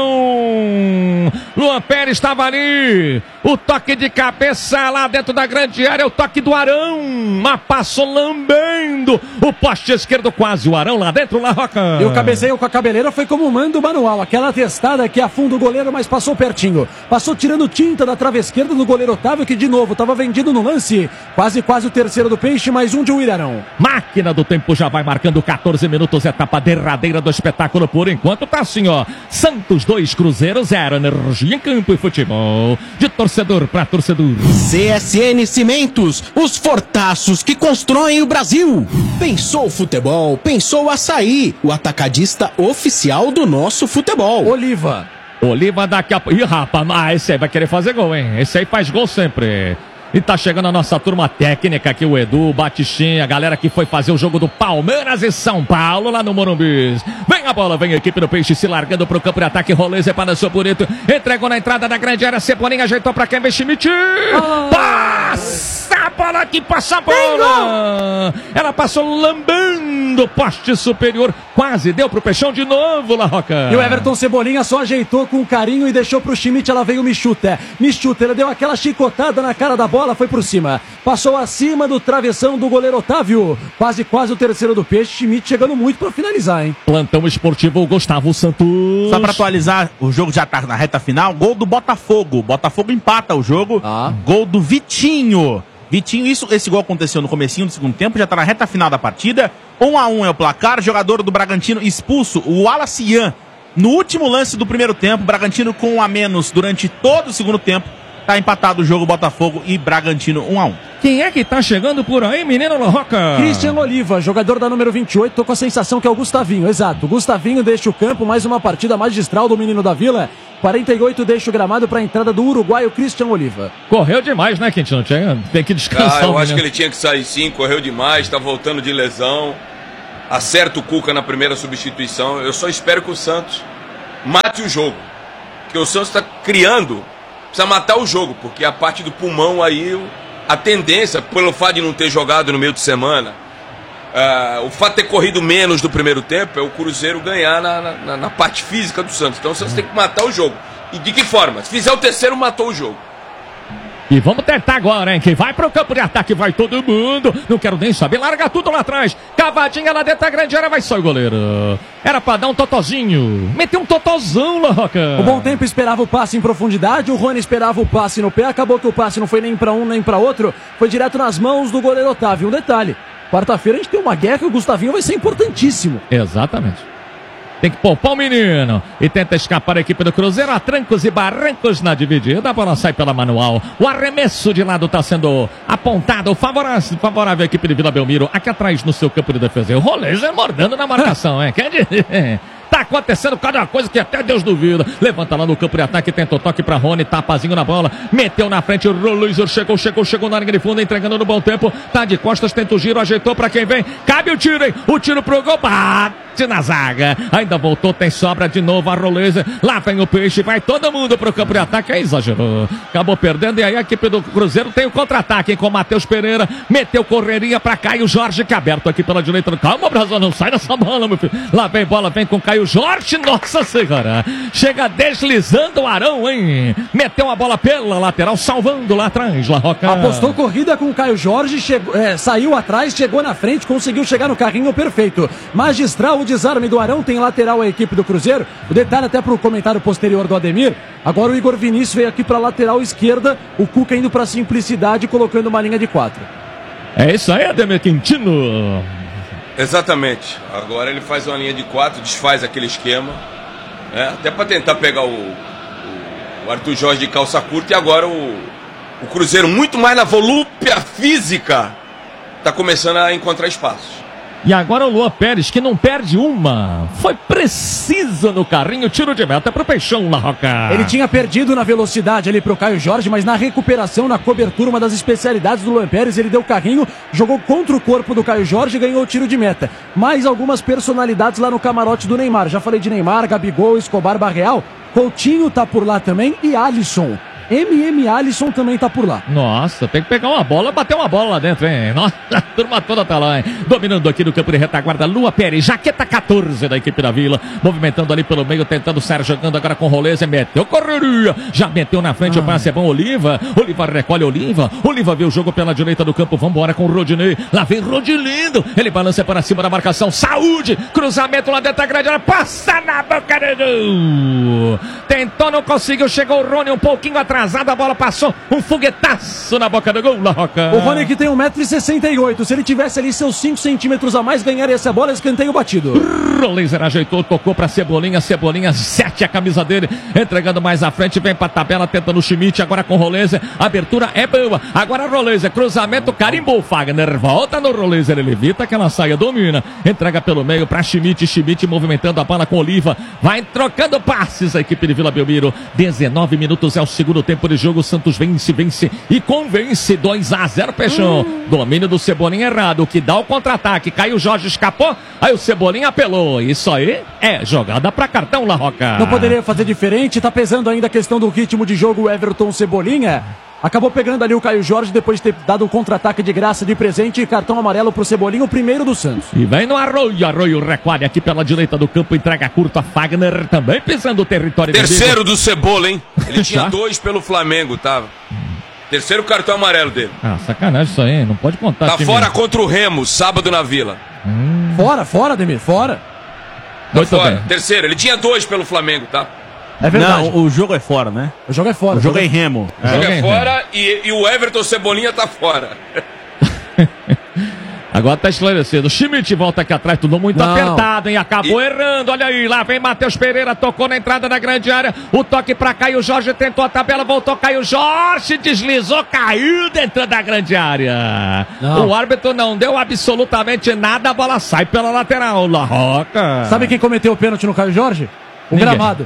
Arão! Luan Pérez estava ali, o toque de cabeça lá dentro da grande área, o toque do Arão, mas passou lambendo o poste esquerdo, quase o Arão lá dentro, La Roca. E o cabeceio com a cabeleira foi como manda o manual, aquela testada que afunda o goleiro, mas passou pertinho, passou tirando tinta da trave esquerda do goleiro Otávio, que de novo estava vendido no lance, quase quase o terceiro do Peixe, mais um de Will Arão. Máquina do tempo já vai marcando catorze minutos, etapa derradeira do espetáculo, por enquanto tá assim, ó, Santos dois, Cruzeiro zero, energia em campo e futebol, de torcedor para torcedor. C S N Cimentos, os fortaços que constroem o Brasil. Pensou futebol, pensou Açaí, o atacadista oficial do nosso futebol. Oliva. Oliva daqui a pouco. Ih, rapaz, ah, esse aí vai querer fazer gol, hein? Esse aí faz gol sempre. E tá chegando a nossa turma técnica aqui, o Edu, o Batichinha, a galera que foi fazer o jogo do Palmeiras e São Paulo lá no Morumbi. Vem a bola, vem a equipe do Peixe se largando pro campo de ataque, Roleiser para seu bonito, entregou na entrada da grande área, Cebolinha ajeitou pra quem vem, Schmidt. Oh. Passa a bola aqui, passa a bola. Ela passou lambendo o poste superior, quase deu pro Peixão de novo, La Roca. E o Everton Cebolinha só ajeitou com carinho e deixou pro Schmidt, ela veio o Michuta. Michuta, ele deu aquela chicotada na cara da bola. Bola foi por cima, passou acima do travessão do goleiro Otávio, quase quase o terceiro do Peixe, Schmidt chegando muito para finalizar, hein? Plantão esportivo Gustavo Santos. Só para atualizar, o jogo já tá na reta final, gol do Botafogo, Botafogo empata o jogo, ah. Gol do Vitinho, Vitinho, isso, esse gol aconteceu no comecinho do segundo tempo, já tá na reta final da partida. um a um é o placar, jogador do Bragantino expulso, o Wallace Ian. No último lance do primeiro tempo, Bragantino com um a menos durante todo o segundo tempo. Tá empatado o jogo, Botafogo e Bragantino um a um. Quem é que tá chegando por aí, menino Larroca? Christian Oliva, jogador da número vinte e oito, tô com a sensação que é o Gustavinho, exato. Gustavinho deixa o campo, mais uma partida magistral do menino da Vila. quarenta e oito deixa o gramado para a entrada do uruguaio Christian Oliva. Correu demais, né, Quintino? Tem que descansar. Ah, eu né? acho que ele tinha que sair sim, correu demais, tá voltando de lesão. Acerta o Cuca na primeira substituição. Eu só espero que o Santos mate o jogo. Porque o Santos está criando, precisa matar o jogo, porque a parte do pulmão aí, a tendência, pelo fato de não ter jogado no meio de semana, uh, o fato de ter corrido menos do primeiro tempo, é o Cruzeiro ganhar na, na, na parte física do Santos. Então o Santos tem que matar o jogo. E de que forma? Se fizer o terceiro, matou o jogo. E vamos tentar agora, hein? Quem vai pro campo de ataque vai todo mundo. Não quero nem saber. Larga tudo lá atrás. Cavadinha lá dentro da grande área. Vai só o goleiro. Era pra dar um totozinho. Meteu um totozão, Larroca. O Bom Tempo esperava o passe em profundidade. O Rony esperava o passe no pé. Acabou que o passe não foi nem pra um nem pra outro. Foi direto nas mãos do goleiro Otávio. Um detalhe. Quarta-feira a gente tem uma guerra que o Gustavinho vai ser importantíssimo. Exatamente. Tem que poupar o menino. E tenta escapar a equipe do Cruzeiro. A trancos e barrancos na dividida. A bola sai pela manual. O arremesso de lado está sendo apontado. Favorável, favorável à equipe de Vila Belmiro. Aqui atrás no seu campo de defesa. O Roleza mordendo na marcação, hein? Quer dizer... Tá acontecendo cada coisa que até Deus duvida. Levanta lá no campo de ataque, tenta o toque pra Rony, tapazinho na bola, meteu na frente, o Roleza chegou, chegou, chegou na linha de fundo, entregando no Bom Tempo, tá de costas, tenta o giro, ajeitou pra quem vem, cabe o tiro, hein? O tiro pro gol, bate na zaga, ainda voltou, tem sobra de novo a Roleza, lá vem o Peixe, vai todo mundo pro campo de ataque, aí exagerou, acabou perdendo, e aí a equipe do Cruzeiro tem o contra-ataque, hein, com o Matheus Pereira, meteu correria pra Caio Jorge, que é aberto aqui pela direita, calma, Brasil, não sai dessa bola, meu filho, lá vem bola, vem com Caio Jorge, nossa senhora, chega deslizando o Arão, hein, meteu a bola pela lateral, salvando lá atrás, Larroca. Apostou corrida com o Caio Jorge, chegou, é, saiu atrás, chegou na frente, conseguiu chegar no carrinho perfeito, magistral o desarme do Arão, tem lateral a equipe do Cruzeiro, o detalhe até pro comentário posterior do Ademir, agora o Igor Vinícius veio aqui pra lateral esquerda, o Cuca indo pra simplicidade, colocando uma linha de quatro. É isso aí, Ademir Quintino. Exatamente. Agora ele faz uma linha de quatro, desfaz aquele esquema, né? Até para tentar pegar o, o, o Arthur Jorge de calça curta. E agora o, o Cruzeiro, muito mais na volúpia física, está começando a encontrar espaços. E agora o Luan Pérez, que não perde uma. Foi preciso no carrinho, tiro de meta pro Peixão, Larroca. Ele tinha perdido na velocidade ali pro Caio Jorge, mas na recuperação, na cobertura, uma das especialidades do Luan Pérez, ele deu carrinho, jogou contra o corpo do Caio Jorge e ganhou o tiro de meta. Mais algumas personalidades lá no camarote do Neymar. Já falei de Neymar, Gabigol, Escobar, Barreal. Coutinho tá por lá também e Alisson. M M Alisson também tá por lá. Nossa, tem que pegar uma bola, bater uma bola lá dentro, hein? Nossa, a turma toda tá lá, hein? Dominando aqui no campo de retaguarda, Lua Pérez, jaqueta catorze da equipe da Vila, movimentando ali pelo meio, tentando sair, jogando agora com Roleza, meteu correria, já meteu na frente, ah. O passe é bom, Oliva, Oliva recolhe Oliva, Oliva vê o jogo pela direita do campo, vambora com o Rodinei, lá vem Rodilindo, ele balança para cima da marcação, saúde, cruzamento lá dentro da grande área, passa na boca do gol, tentou, não conseguiu, chegou o Rony um pouquinho atrás, a bola passou, um foguetaço na boca do gol, Larroca. O Rony que tem um metro e sessenta e oito, se ele tivesse ali seus cinco centímetros a mais, ganharia essa bola, escanteio batido. Roleza ajeitou, tocou pra Cebolinha, Cebolinha sete a camisa dele, entregando mais à frente, vem pra tabela, tentando o Schmidt, agora com Roleza, abertura é boa, agora Roleza, cruzamento, carimbou o Fagner, volta no Roleza, ele evita que ela saia, domina, entrega pelo meio pra Schmidt, Schmidt movimentando a bola com Oliva, vai trocando passes a equipe de Vila Belmiro, dezenove minutos é o segundo tempo de jogo, Santos vence, vence e convence, dois a zero, Peixão. Hum. Domínio do Cebolinha errado, que dá o contra-ataque, Caio Jorge escapou, aí o Cebolinha apelou, isso aí é jogada pra cartão, Larroca. Não poderia fazer diferente, tá pesando ainda a questão do ritmo de jogo, Everton Cebolinha. Acabou pegando ali o Caio Jorge depois de ter dado um contra-ataque de graça de presente e cartão amarelo pro Cebolinha, o primeiro do Santos. E vem no Arroio, Arroio recolhe aqui pela direita do campo, entrega curto a Fagner, também pisando o território. Terceiro do Cebola, hein? Ele tinha dois pelo Flamengo, tá? Terceiro cartão amarelo dele. Ah, sacanagem isso aí, não pode contar. Tá fora mesmo. Contra o Remo, sábado na Vila. Hum. Fora, fora, Ademir, fora. Tá fora. Bem. Terceiro, ele tinha dois pelo Flamengo, tá? É verdade. Não, o jogo é fora, né? O jogo é fora. O jogo é em Remo. O jogo é fora e, e o Everton Cebolinha tá fora. Agora tá esclarecido. O Schmidt volta aqui atrás, tudo muito Não. apertado, hein? Acabou E- errando. Olha aí, lá vem Matheus Pereira, tocou na entrada da grande área. O toque pra Caio Jorge, tentou a tabela, voltou Caio Jorge, deslizou, caiu dentro da grande área. Não. O árbitro não deu absolutamente nada, a bola sai pela lateral. La Roca. Sabe quem cometeu o pênalti no Caio Jorge? O Ninguém. Gramado.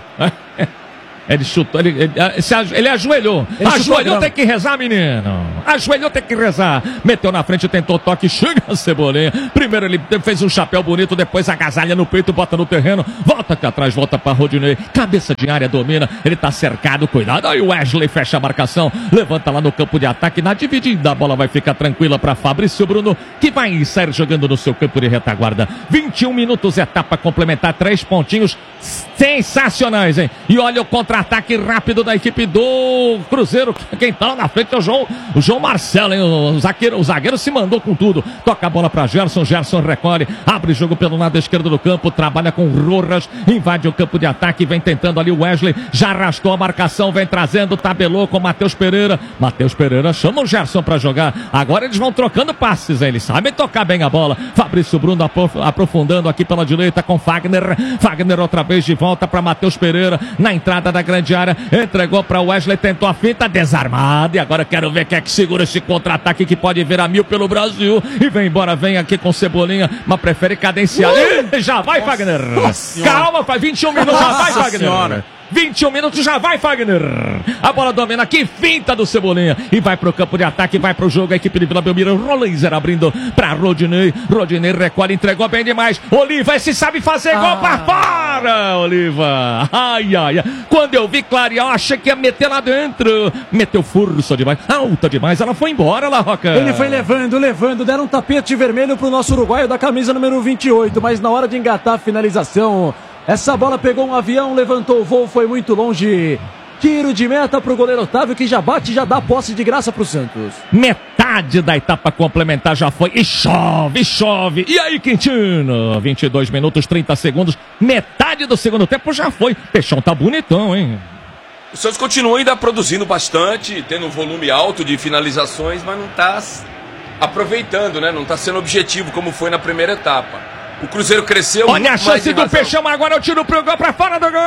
Ele chutou, ele, ele, se aju- ele ajoelhou. Ele chutou ajoelhou, grama. tem que rezar, menino. Ajoelhou, tem que rezar. Meteu na frente, tentou toque, chega a Cebolinha. Primeiro ele fez um chapéu bonito, depois agasalha no peito, bota no terreno. Volta aqui atrás, volta pra Rodinei. Cabeça de área, domina. Ele tá cercado, cuidado. Aí o Wesley fecha a marcação. Levanta lá no campo de ataque. Na dividida, a bola vai ficar tranquila pra Fabrício Bruno, que vai sair jogando no seu campo de retaguarda. vinte e um minutos, etapa complementar, três pontinhos sensacionais, hein? E olha o contra-ataque rápido da equipe do Cruzeiro. Quem tá lá na frente é o João, o João Marcelo, hein? O zagueiro, o zagueiro se mandou com tudo. Toca a bola pra Gerson, Gerson recolhe, abre jogo pelo lado esquerdo do campo, trabalha com Rojas, invade o campo de ataque, vem tentando ali o Wesley, já arrastou a marcação, vem trazendo, tabelou com Matheus Pereira. Matheus Pereira chama o Gerson pra jogar. Agora eles vão trocando passes, hein? Eles sabem tocar bem a bola. Fabrício Bruno aprof- aprofundando aqui pela direita com Fagner. Fagner outra vez de volta para Matheus Pereira na entrada da grande área, entregou para Wesley, tentou a fita, desarmado, e agora quero ver quem é que segura esse contra-ataque que pode virar mil pelo Brasil, e vem embora, vem aqui com Cebolinha, mas prefere cadenciar. Ih, já vai, Nossa, Fagner, nossa calma, faz vinte e um minutos, já vai, Nossa Fagner. senhora. vinte e um minutos, já vai, Fagner. A bola domina aqui, finta do Cebolinha. E vai pro campo de ataque, vai pro jogo. A equipe de Vila Belmiro, Rolenzer abrindo pra Rodinei. Rodinei recolhe, entregou bem demais. Oliva, esse sabe fazer gol Ah. pra fora, Oliva. Ai, ai, ai. Quando eu vi clarear, eu achei que ia meter lá dentro. Meteu força demais, alta demais. Ela foi embora, La Roca. Ele foi levando, levando, deram um tapete vermelho pro nosso uruguaio da camisa número vinte e oito, mas na hora de engatar a finalização, essa bola pegou um avião, levantou o voo, foi muito longe. Tiro de meta pro goleiro Otávio, que já bate e já dá posse de graça pro Santos. Metade da etapa complementar já foi. E chove, e chove. E aí, Quintino? vinte e dois minutos, trinta segundos. Metade do segundo tempo já foi. Peixão tá bonitão, hein? O Santos continua ainda produzindo bastante, tendo um volume alto de finalizações, mas não está aproveitando, né? Não está sendo objetivo como foi na primeira etapa. O Cruzeiro cresceu. Olha a chance do Peixão. Peixão, agora eu tiro pro gol, pra fora do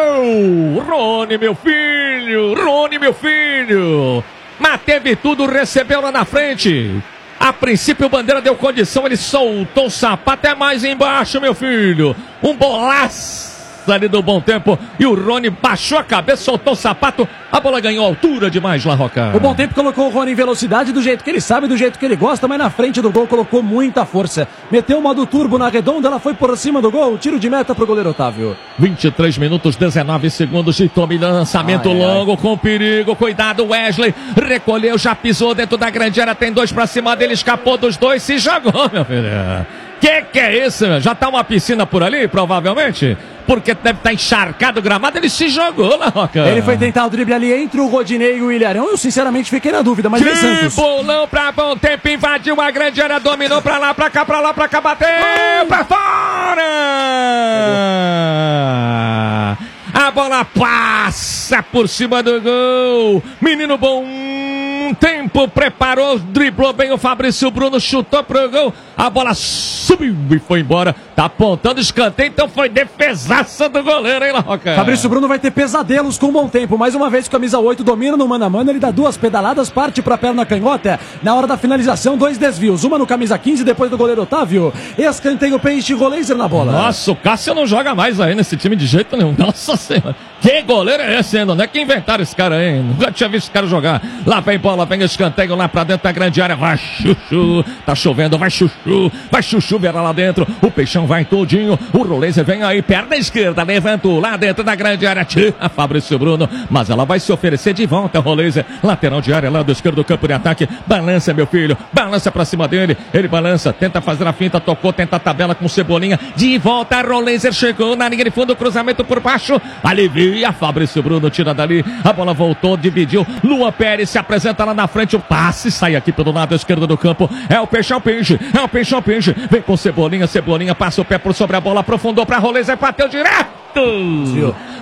gol! Rony, meu filho! Rony, meu filho! Mas teve tudo, recebeu lá na frente. A princípio o Bandeira deu condição, ele soltou o sapato, é mais embaixo, meu filho. Um bolaço ali do Bom Tempo, e o Rony baixou a cabeça, soltou o sapato, a bola ganhou altura demais, La Roca. O Bom Tempo colocou o Rony em velocidade do jeito que ele sabe, do jeito que ele gosta, mas na frente do gol colocou muita força. Meteu o modo turbo na redonda, ela foi por cima do gol, tiro de meta pro goleiro Otávio. vinte e três minutos, dezenove segundos de tome, lançamento Ai, longo, com perigo, cuidado, Wesley, recolheu, já pisou dentro da grande área, tem dois pra cima dele, escapou dos dois, se jogou, meu filho. Que que é isso, meu? Já tá uma piscina por ali, provavelmente? Porque deve estar encharcado o gramado, ele se jogou, La Roca. Ele foi tentar o drible ali entre o Rodinei e o Ilharão, eu sinceramente fiquei na dúvida, mas vem Que Santos. bolão pra Bom Tempo, invadiu a grande área, dominou pra lá, pra cá, pra lá, pra cá, bateu pra fora! A bola passa por cima do gol. Menino Bom Tempo preparou, driblou bem o Fabrício Bruno, chutou pro gol. A bola subiu e foi embora. Tá apontando escanteio, então foi defesaça do goleiro, hein, La Roca? Fabrício Bruno vai ter pesadelos com o Bom Tempo. Mais uma vez, camisa oito domina no mano a mano. Ele dá duas pedaladas, parte pra perna canhota. Na hora da finalização, dois desvios. Uma no camisa quinze, depois do goleiro Otávio. Escanteio, Peixe, Rolenzer na bola. Nossa, o Cássio não joga mais aí nesse time de jeito nenhum. Nossa Senhora. Que goleiro é esse, hein? Onde é que inventaram esse cara aí? Nunca tinha visto esse cara jogar. Lá vem bola, vem escanteio lá pra dentro da grande área. Vai Chuchu. Tá chovendo, vai Chuchu. Vai Chuchu, verá lá dentro. O Peixão vai todinho. O Rolenzer vem aí, perna esquerda. Levantou lá dentro da grande área. Tira Fabrício Bruno. Mas ela vai se oferecer de volta, Rolenzer. Lateral de área, lado esquerdo do campo de ataque. Balança, meu filho. Balança pra cima dele. Ele balança, tenta fazer a finta. Tocou, tenta a tabela com Cebolinha. De volta, Rolenzer chegou na linha de fundo. Cruzamento por baixo. Alivia. Fabrício Bruno tira dali. A bola voltou, dividiu. Luan Pérez se apresenta lá na frente. O passe sai aqui pelo lado esquerdo do campo. É o Peixão Pinge. É o Peixão Pinge. Vem com Cebolinha. Cebolinha passa o pé por sobre a bola. Aprofundou pra Rolenzer. Bateu direto.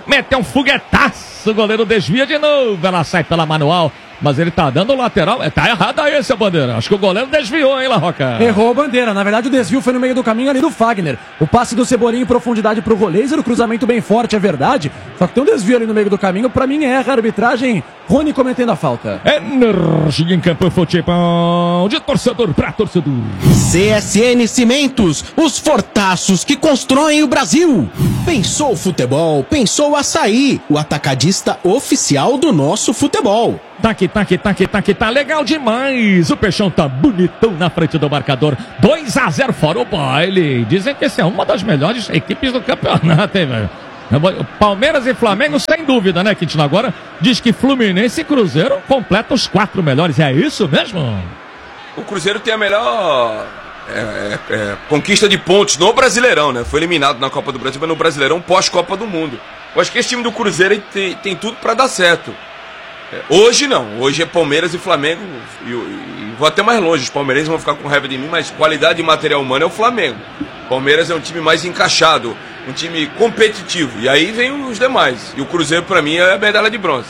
meteu um foguetaço, o goleiro desvia de novo, ela sai pela manual. Mas ele tá dando o lateral. Tá errado aí, seu Bandeira. Acho que o goleiro desviou, hein, La Roca? Errou o Bandeira. Na verdade, o desvio foi no meio do caminho ali do Fagner. O passe do Cebolinha em profundidade pro Roleiser. O cruzamento bem forte, é verdade. Só que tem um desvio ali no meio do caminho. Pra mim, erra a arbitragem. Rony cometendo a falta. Energia em campo, futebol de torcedor pra torcedor. C S N Cimentos, os fortaços que constroem o Brasil. Pensou futebol, pensou Açaí, o atacadista oficial do nosso futebol. Tá aqui, tá aqui, tá aqui, tá aqui, tá legal demais. O Peixão tá bonitão na frente do marcador. dois a zero fora o baile. Dizem que essa é uma das melhores equipes do campeonato, hein, velho? Palmeiras e Flamengo, sem dúvida, né, Quintino? Agora diz que Fluminense e Cruzeiro completam os quatro melhores. É isso mesmo? O Cruzeiro tem a melhor é, é, é, conquista de pontos no Brasileirão, né? Foi eliminado na Copa do Brasil, mas no Brasileirão pós-Copa do Mundo. Eu acho que esse time do Cruzeiro tem, tem tudo pra dar certo. É, hoje não, hoje é Palmeiras e Flamengo. E, e vou até mais longe, os palmeirenses vão ficar com raiva de mim, mas qualidade de material humano é o Flamengo. Palmeiras é um time mais encaixado, um time competitivo. E aí vem os demais. E o Cruzeiro, pra mim, é a medalha de bronze.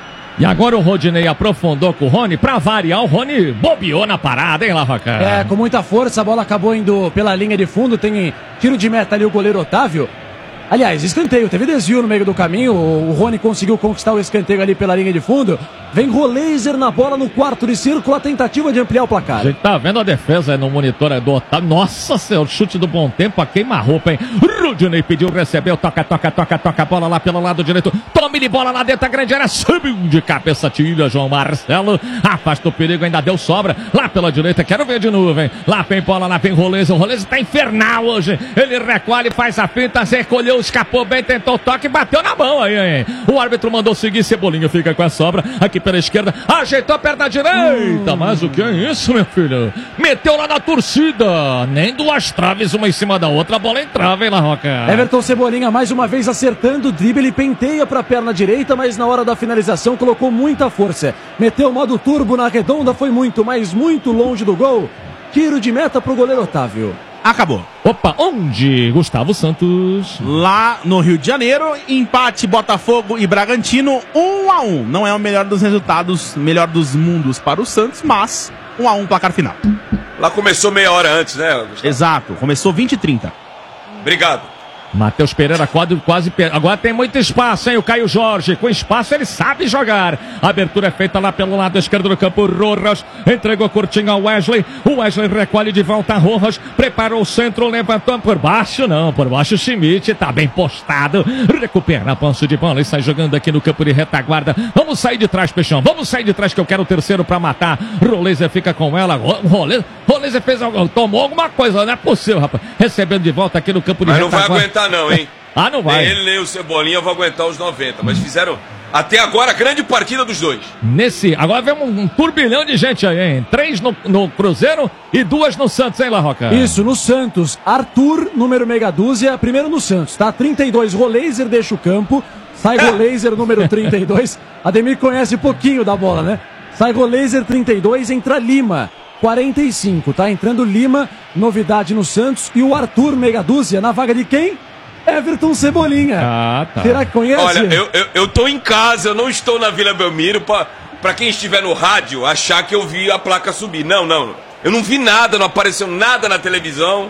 E agora o Rodinei aprofundou com o Rony. Pra variar, o Rony bobeou na parada, hein, Lavaca? É, com muita força, a bola acabou indo pela linha de fundo. Tem tiro de meta ali o goleiro Otávio. Aliás, escanteio, teve desvio no meio do caminho. O Rony conseguiu conquistar o escanteio ali pela linha de fundo. Vem Roleiser na bola no quarto de círculo, a tentativa de ampliar o placar. A gente tá vendo a defesa no monitor do Otávio. Nossa senhora, chute do bom tempo, a queima-roupa, hein? Rudinei pediu, recebeu, toca, toca, toca, toca a bola lá pelo lado direito. Tome-lhe bola lá dentro da grande área, subiu de cabeça, tira João Marcelo. Afasta o perigo, ainda deu sobra. Lá pela direita, quero ver de novo, hein? Lá vem bola, lá vem Roleiser. O Roleiser tá infernal hoje. Ele recolhe, faz a finta, recolheu, escapou bem, tentou o toque e bateu na mão aí, hein? O árbitro mandou seguir, Cebolinha fica com a sobra. Aqui pela esquerda, ajeitou a perna direita, hum. Mas o que é isso, meu filho? Meteu lá na torcida, nem duas traves uma em cima da outra, a bola entrava, hein, La Roca? Everton Cebolinha mais uma vez acertando o drible, ele penteia pra perna direita, mas na hora da finalização colocou muita força, meteu o modo turbo na redonda, foi muito, mas muito longe do gol. Tiro de meta pro goleiro Otávio. Acabou. Opa, onde? Gustavo Santos. Lá no Rio de Janeiro, empate Botafogo e Bragantino, um a um. Não é o melhor dos resultados, melhor dos mundos para o Santos, mas um a um placar final. Lá começou meia hora antes, né, Gustavo? Exato, começou vinte e trinta. Obrigado. Matheus Pereira quase, quase agora tem muito espaço, hein? O Caio Jorge, com espaço ele sabe jogar. A abertura é feita lá pelo lado esquerdo do campo. Rojas entregou curtinho ao Wesley. O Wesley recolhe de volta a Rojas. Preparou o centro, levantou por baixo. Não, por baixo o Schmidt tá bem postado. Recupera a posse de bola e sai jogando aqui no campo de retaguarda. Vamos sair de trás, Peixão. Vamos sair de trás que eu quero o terceiro pra matar. Roleiser fica com ela. Roleiser, Roleiser fez tomou alguma coisa, não é possível, rapaz. Recebendo de volta aqui no campo de Mas retaguarda. Não vai aguentar não, hein? Ah, não vai. Nem ele nem o Cebolinha vão aguentar os noventa, mas fizeram até agora a grande partida dos dois. Nesse, agora vemos um, um turbilhão de gente aí, hein? Três no, no Cruzeiro e duas no Santos, hein, La Roca? Isso, no Santos. Arthur, número meia dúzia, primeiro no Santos, tá? trinta e dois, Roleiser deixa o campo, sai Roleiser, número trinta e dois. Ademir conhece pouquinho da bola, né? Sai Roleiser, trinta e dois, entra Lima. quarenta e cinco, tá entrando Lima, novidade no Santos, e o Arthur meia dúzia na vaga de quem? Everton Cebolinha. Ah, tá. Será que conhece? Olha, eu, eu, eu tô em casa, eu não estou na Vila Belmiro pra, pra quem estiver no rádio achar que eu vi a placa subir. Não, não. Eu não vi nada, não apareceu nada na televisão.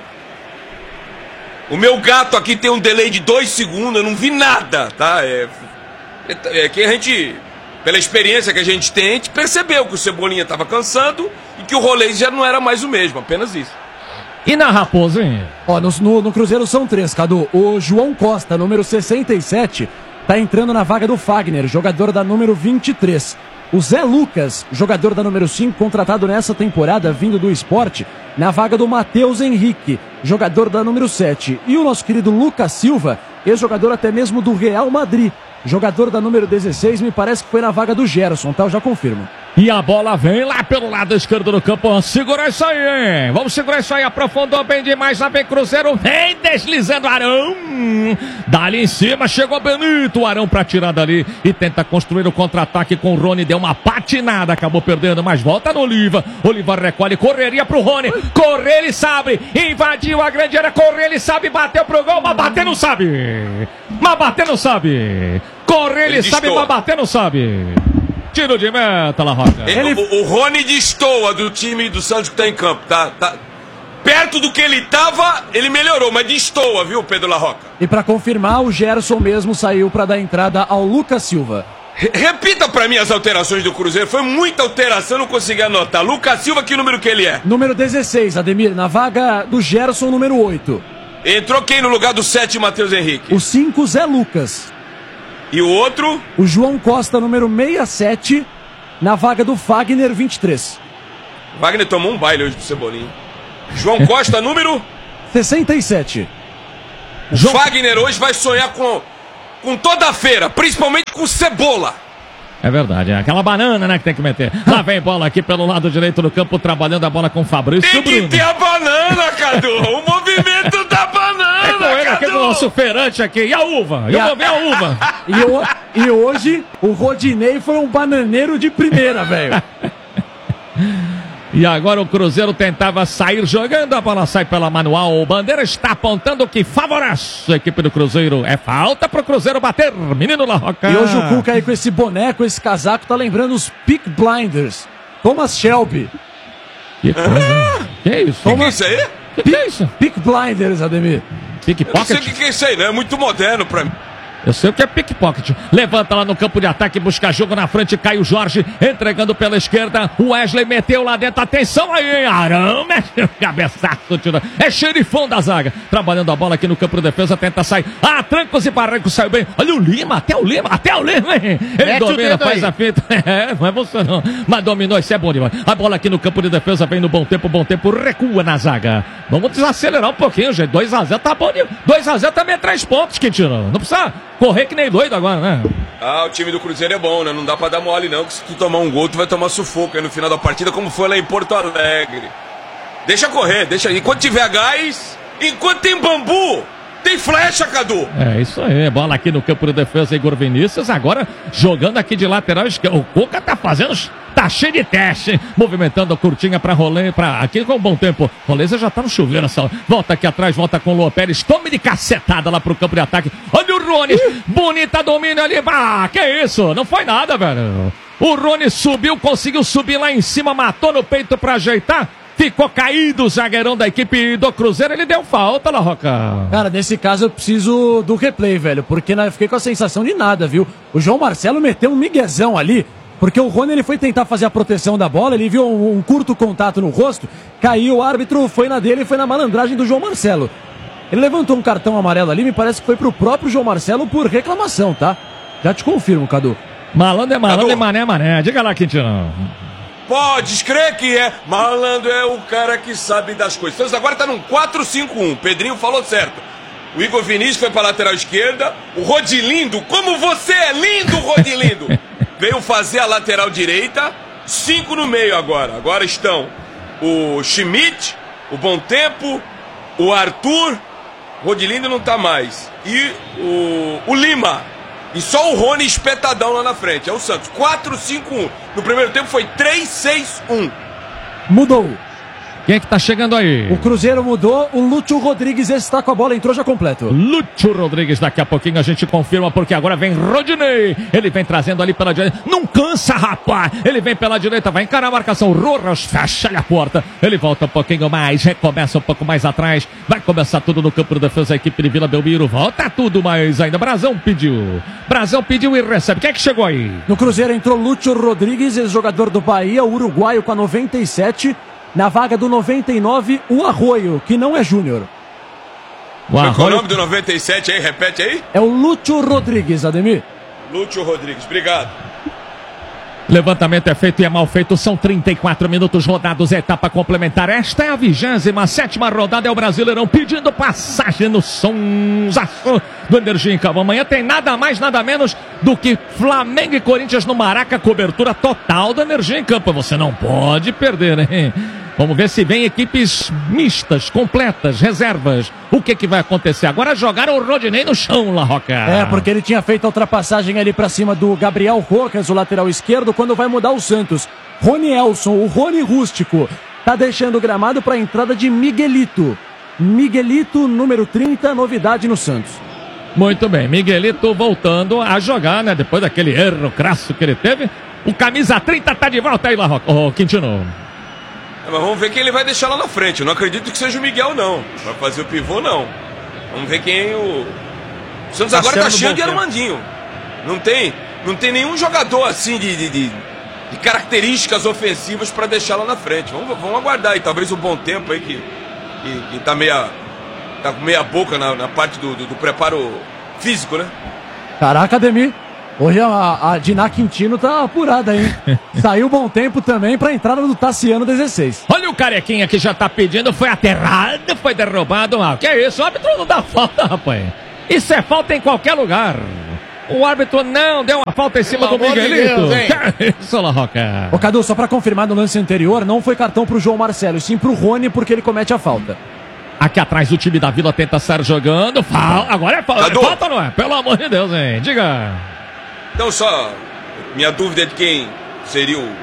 O meu gato aqui tem um delay de dois segundos, eu não vi nada, tá? É, é, é que a gente, pela experiência que a gente tem, a gente percebeu que o Cebolinha tava cansando e que o Roleiser já não era mais o mesmo, apenas isso. E na Raposa, hein? Ó, no, no, no Cruzeiro são três, Cadu. O João Costa, número sessenta e sete, tá entrando na vaga do Fagner, jogador da número vinte e três. O Zé Lucas, jogador da número cinco, contratado nessa temporada, vindo do Sport, na vaga do Matheus Henrique, jogador da número sete. E o nosso querido Lucas Silva, ex-jogador até mesmo do Real Madrid, jogador da número dezesseis, me parece que foi na vaga do Gerson, tá? Eu já confirmo. E a bola vem lá pelo lado esquerdo do campo. Segura isso aí, hein? Vamos segurar isso aí. Aprofundou bem demais. Lá vem Cruzeiro. Vem deslizando Arão. Dali em cima. Chegou Benito. O Arão pra tirar dali. E tenta construir o contra-ataque com o Rony. Deu uma patinada. Acabou perdendo. Mas volta no Oliva. Oliva recolhe. Correria pro Rony. Correr ele sabe. Invadiu a grande área. Correr ele sabe. Bateu pro gol. Mas bater não sabe. mas bater não sabe. Correr ele, ele sabe, mas bater não sabe. Tiro de meta, La Roca. Ele... O, o Rony destoa do time do Santos que tá em campo, tá? tá... Perto do que ele tava, ele melhorou, mas destoa, viu, Pedro La Roca? E pra confirmar, o Gerson mesmo saiu pra dar entrada ao Lucas Silva. Re repita pra mim as alterações do Cruzeiro, foi muita alteração, não consegui anotar. Lucas Silva, que número que ele é? Número dezesseis, Ademir, na vaga do Gerson, número oito. Entrou quem no lugar do sete, Matheus Henrique? O cinco, Zé Lucas. E o outro? O João Costa, número sessenta e sete, na vaga do Fagner, vinte e três. Wagner tomou um baile hoje do Cebolinha. João Costa, número? sessenta e sete. O João... Fagner hoje vai sonhar com, com toda a feira, principalmente com cebola. É verdade, é aquela banana, né, que tem que meter. Lá vem bola aqui pelo lado direito do campo, trabalhando a bola com o Fabrício. Tem que ter a banana, Cadu. O movimento da banana, é com ele, aquele nosso feirante aqui. E a uva? Eu e a... vou ver a uva. e, o... e hoje, o Rodinei foi um bananeiro de primeira, velho. E agora o Cruzeiro tentava sair jogando, a bola sai pela manual. O Bandeira está apontando que favorece a equipe do Cruzeiro. É falta pro Cruzeiro bater, menino La Roca. E hoje o Cuca aí com esse boneco, esse casaco, tá lembrando os Peak Blinders. Thomas Shelby. Que coisa, ah, que é isso? Thomas... Que, que é isso aí? Que, que é isso? Peak Blinders, Ademir. Pickpocket? Eu não sei o que, que é isso aí, né? É muito moderno pra mim. Eu sei o que é pickpocket. Levanta lá no campo de ataque, busca jogo na frente. Caio Jorge entregando pela esquerda. O Wesley meteu lá dentro. Atenção aí, hein? Arão mexe o cabeçaço. Tira. É xerifão da zaga. Trabalhando a bola aqui no campo de defesa. Tenta sair. Ah, trancos e barrancos. Saiu bem. Olha o Lima. Até o Lima. Até o Lima, hein? Ele Mete domina, faz aí a fita. É, não é você não. Mas dominou. Isso é bom demais. A bola aqui no campo de defesa vem no bom tempo. Bom tempo. Recua na zaga. Vamos desacelerar um pouquinho, gente. dois a zero tá bom. dois a zero também é três pontos, Quintino. Não precisa correr que nem doido agora, né? Ah, o time do Cruzeiro é bom, né? Não dá pra dar mole, não. Que se tu tomar um gol, tu vai tomar sufoco aí no final da partida, como foi lá em Porto Alegre. Deixa correr, deixa. Enquanto tiver gás, enquanto tem bambu, tem flecha, Cadu. É isso aí, bola aqui no campo de defesa, Igor Vinícius, agora jogando aqui de lateral esquerdo. O Cuca tá fazendo, tá cheio de teste, hein? Movimentando a curtinha pra Rolê, pra aqui com um bom tempo. Roleza já tá no chuveiro, essa. Volta aqui atrás, volta com o Lô Pérez, tome de cacetada lá pro campo de ataque. Olha o Rony, bonita domínio ali, ah, que isso, não foi nada, velho. O Rony subiu, conseguiu subir lá em cima, matou no peito pra ajeitar. Ficou caído o zagueirão da equipe do Cruzeiro, ele deu falta, La Roca. Cara, nesse caso eu preciso do replay, velho, porque eu fiquei com a sensação de nada, viu? O João Marcelo meteu um miguezão ali, porque o Rony ele foi tentar fazer a proteção da bola, ele viu um, um curto contato no rosto, caiu, o árbitro foi na dele e foi na malandragem do João Marcelo. Ele levantou um cartão amarelo ali, me parece que foi pro próprio João Marcelo por reclamação, tá? Já te confirmo, Cadu. Malandro é malandro e mané é mané. Diga lá, Quintino. Pode crer que é. Malandro é o cara que sabe das coisas. Então agora tá num quatro cinco um. Pedrinho falou certo. O Igor Vinícius foi pra lateral esquerda. O Rodilindo, como você é lindo, Rodilindo, veio fazer a lateral direita. Cinco no meio agora. Agora estão o Schmidt, o Bom Tempo, o Arthur. Rodilindo não tá mais. E o, o Lima. E só o Rony espetadão lá na frente. É o Santos. quatro cinco um. No primeiro tempo foi três seis um. Mudou. Quem é que tá chegando aí? O Cruzeiro mudou. O Lúcio Rodrigues está com a bola. Entrou já completo. Lúcio Rodrigues. Daqui a pouquinho a gente confirma, porque agora vem Rodinei. Ele vem trazendo ali pela direita. Não cansa, rapaz. Ele vem pela direita. Vai encarar a marcação. Rojas fecha-lhe a porta. Ele volta um pouquinho mais. Recomeça um pouco mais atrás. Vai começar tudo no campo de defesa. A equipe de Vila Belmiro. Volta tudo mais ainda. Brasão pediu. Brasão pediu e recebe. Quem é que chegou aí? No Cruzeiro entrou Lúcio Rodrigues, ex-jogador do Bahia. O uruguaio com a noventa e sete. Na vaga do noventa e nove, o Arroio, que não é Júnior. O Arroio... Qual é o nome do noventa e sete aí? Repete aí. É o Lúcio Rodrigues, Ademir. Lúcio Rodrigues, obrigado. Levantamento é feito e é mal feito. São trinta e quatro minutos rodados, etapa complementar. Esta é a vigésima sétima rodada. É o Brasileirão pedindo passagem no sonsaço do Energia em Campo. Amanhã tem nada mais, nada menos do que Flamengo e Corinthians no Maraca. Cobertura total do Energia em Campo. Você não pode perder, hein? Vamos ver se vem equipes mistas, completas, reservas. O que que vai acontecer? Agora jogaram o Rodinei no chão, La Roca. É, porque ele tinha feito a ultrapassagem ali pra cima do Gabriel Rojas, o lateral esquerdo, quando vai mudar o Santos. Rony Elson, o Rony Rústico, tá deixando o gramado pra entrada de Miguelito. Miguelito, número trinta, novidade no Santos. Muito bem, Miguelito voltando a jogar, né? Depois daquele erro crasso que ele teve. O camisa trinta tá de volta aí, Larroca. Ô, Quintino. É, mas vamos ver quem ele vai deixar lá na frente. Eu não acredito que seja o Miguel, não. Vai fazer o pivô, não. Vamos ver quem o... O Santos agora tá cheio de Armandinho. Não tem, não tem nenhum jogador assim de, de, de, de características ofensivas para deixar lá na frente. Vamos, vamos aguardar aí. Talvez o bom tempo aí que, que, que tá meia... Tá com meia boca na, na parte do, do, do preparo físico, né? Caraca, Ademir. Hoje a, a Diná Quintino tá apurada, hein? Saiu bom tempo também pra entrada do Tassiano dezesseis. Olha o carequinha que já tá pedindo, foi aterrado, foi derrubado. Ah, que é isso? O árbitro não dá falta, rapaz. Isso é falta em qualquer lugar. O árbitro não deu uma falta em cima Pelo do Miguelito. De que é isso, Larroca? Ô, Cadu, só pra confirmar no lance anterior, não foi cartão pro João Marcelo, sim pro Rony, porque ele comete a falta. Aqui atrás o time da Vila tenta sair jogando. Fal... Agora é falta. É falta, não é? Pelo amor de Deus, hein? Diga. Então, só minha dúvida é de quem seria o, o,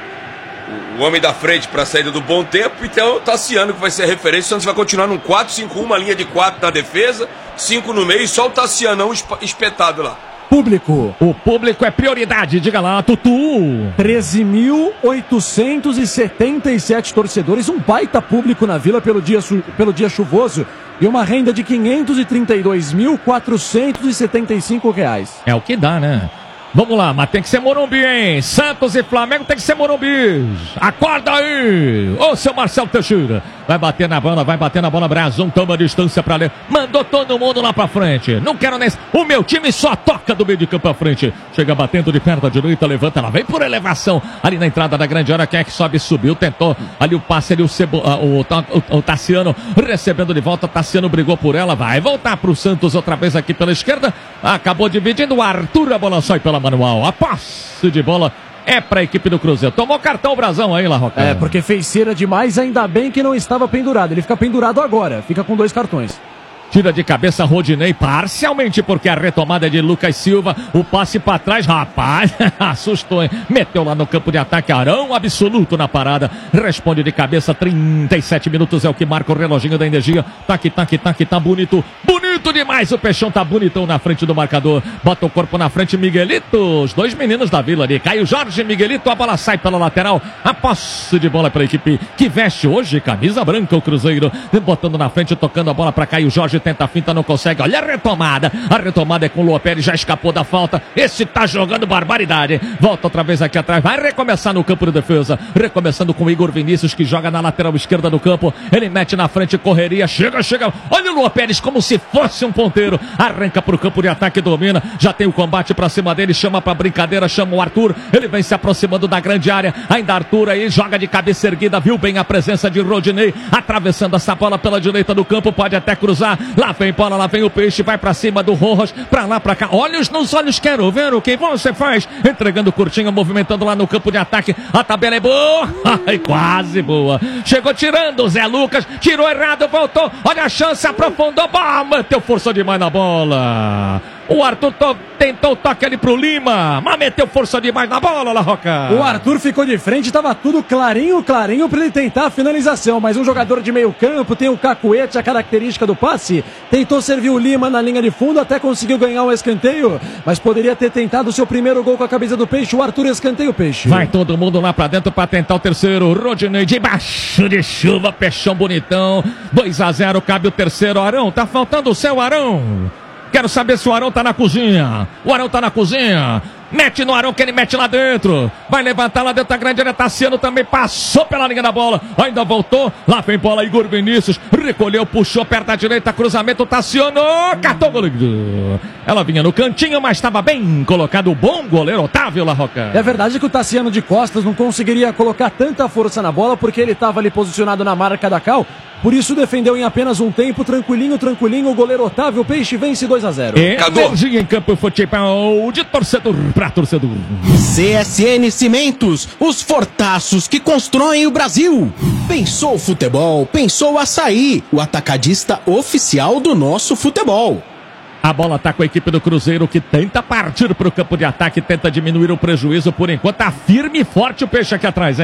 o homem da frente para a saída do bom tempo. Então, o Tassiano que vai ser a referência. O Santos vai continuar num quatro cinco um, uma linha de quatro na defesa, cinco no meio e só o Tassianão espetado lá. Público. O público é prioridade, diga lá, Tutu. treze mil oitocentos e setenta e sete torcedores, um baita público na Vila pelo dia, pelo dia chuvoso e uma renda de quinhentos e trinta e dois mil quatrocentos e setenta e cinco reais. É o que dá, né? Vamos lá, mas tem que ser Morumbi, hein? Santos e Flamengo tem que ser Morumbi. Acorda aí! Ô, seu Marcelo Teixeira. Vai bater na bola, vai bater na bola. Brazão toma distância pra ler. Mandou todo mundo lá pra frente. Não quero nem... O meu time só toca do meio de campo pra frente. Chega batendo de perna direita, levanta, ela vem por elevação. Ali na entrada da grande área, quem é que sobe? Subiu, tentou. Ali o passe, ali o, Cebo... o, o, o Tassiano recebendo de volta. Tassiano brigou por ela, vai voltar pro Santos outra vez aqui pela esquerda. Acabou dividindo o Arthur, a bola sai pela manual. A posse de bola é pra equipe do Cruzeiro. Tomou cartão o Brazão aí, Larroca. É, porque fez cera demais, ainda bem que não estava pendurado. Ele fica pendurado agora, fica com dois cartões. Tira de cabeça Rodinei, parcialmente, porque a retomada é de Lucas Silva. O passe pra trás, rapaz, assustou, hein? Meteu lá no campo de ataque, Arão absoluto na parada. Responde de cabeça, trinta e sete minutos é o que marca o reloginho da energia. Tac, tac, tac, tá bonito. Bonito demais, o Peixão tá bonitão na frente do marcador. Bota o corpo na frente, Miguelito. Os dois meninos da Vila ali. Caio Jorge, Miguelito, a bola sai pela lateral. A posse de bola para a equipe que veste hoje camisa branca, o Cruzeiro. Botando na frente, tocando a bola para Caio Jorge. Tenta a finta, não consegue. Olha a retomada. A retomada é com o Lua Pérez, já escapou da falta. Esse tá jogando barbaridade. Volta outra vez aqui atrás. Vai recomeçar no campo de defesa. Recomeçando com o Igor Vinícius, que joga na lateral esquerda do campo. Ele mete na frente, correria. Chega, chega. Olha o Lua Pérez como se fosse um ponteiro. Arranca pro campo de ataque, domina. Já tem o combate pra cima dele. Chama pra brincadeira, chama o Arthur. Ele vem se aproximando da grande área. Ainda Arthur aí, joga de cabeça erguida. Viu bem a presença de Rodinei. Atravessando essa bola pela direita do campo. Pode até cruzar. Lá vem bola, lá vem o Peixe, vai pra cima do Rojas, pra lá, pra cá. Olhos nos olhos, quero ver o que você faz. Entregando curtinho, movimentando lá no campo de ataque. A tabela é boa. Ai, quase boa. Chegou tirando o Zé Lucas, tirou errado, voltou. Olha a chance, aprofundou. Bah, meteu força demais na bola. O Arthur to- tentou o toque ali pro Lima, mas meteu força demais na bola, Larroca. O Arthur ficou de frente, tava tudo clarinho, clarinho pra ele tentar a finalização. Mas um jogador de meio campo, tem o cacuete, a característica do passe. Tentou servir o Lima na linha de fundo, até conseguiu ganhar um escanteio. Mas poderia ter tentado o seu primeiro gol com a camisa do Peixe. O Arthur escanteia o Peixe. Vai todo mundo lá pra dentro pra tentar o terceiro. Rodinei debaixo de chuva, Peixão bonitão. dois a zero, cabe o terceiro. Arão, tá faltando o seu Arão. Quero saber se o Arão tá na cozinha. O Arão tá na cozinha. Mete no Arão que ele mete lá dentro. Vai levantar lá dentro da grande área. Tassiano também passou pela linha da bola. Ainda voltou. Lá vem bola Igor Vinícius. Recolheu, puxou perto da direita. Cruzamento. Tassiano. Catou o goleiro. Ela vinha no cantinho, mas estava bem colocado. O bom goleiro Otávio Larroca. É verdade que o Tassiano de costas não conseguiria colocar tanta força na bola porque ele estava ali posicionado na marca da Cal. Por isso defendeu em apenas um tempo. Tranquilinho, tranquilinho. O goleiro Otávio Peixe vence dois a zero. Energia em campo, futebol de torcedor para torcedor. C S N Cimentos, os fortaços que constroem o Brasil. Pensou futebol, pensou açaí, o atacadista oficial do nosso futebol. A bola tá com a equipe do Cruzeiro que tenta partir pro campo de ataque, tenta diminuir o prejuízo por enquanto. Tá firme e forte o Peixe aqui atrás, hein?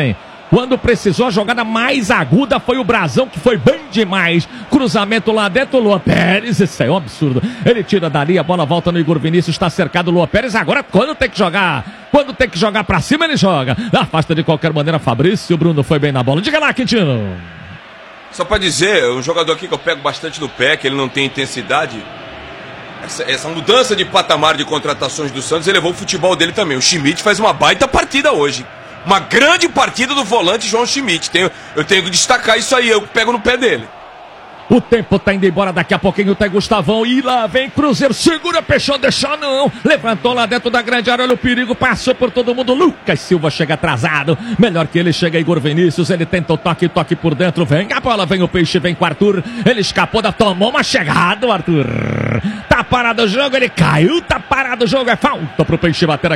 Quando precisou, a jogada mais aguda foi o Brazão, que foi bem demais. Cruzamento lá dentro, o Luan Pérez, isso é um absurdo. Ele tira dali, a bola volta no Igor Vinícius, está cercado o Luan Pérez. Agora, quando tem que jogar, quando tem que jogar pra cima, ele joga. Afasta de qualquer maneira, Fabrício. O Bruno foi bem na bola. Diga lá, Quintino. Só pra dizer, um jogador aqui que eu pego bastante no pé, que ele não tem intensidade. Essa, essa mudança de patamar de contratações do Santos elevou o futebol dele também. O Schmidt faz uma baita partida hoje. Uma grande partida do volante João Schmidt. Tenho, eu tenho que destacar isso aí, eu pego no pé dele. O tempo tá indo embora, daqui a pouquinho tem Gustavão. E lá vem Cruzeiro, segura, Peixão, deixa não. Levantou lá dentro da grande área, olha o perigo, passou por todo mundo. Lucas Silva chega atrasado. Melhor que ele, chega Igor Vinícius. Ele tenta o toque, toque por dentro. Vem a bola, vem o Peixe, vem com o Arthur. Ele escapou, da tomou uma chegada, o Arthur. Tá parado o jogo, ele caiu, tá parado o jogo. É falta pro Peixe bater aqui.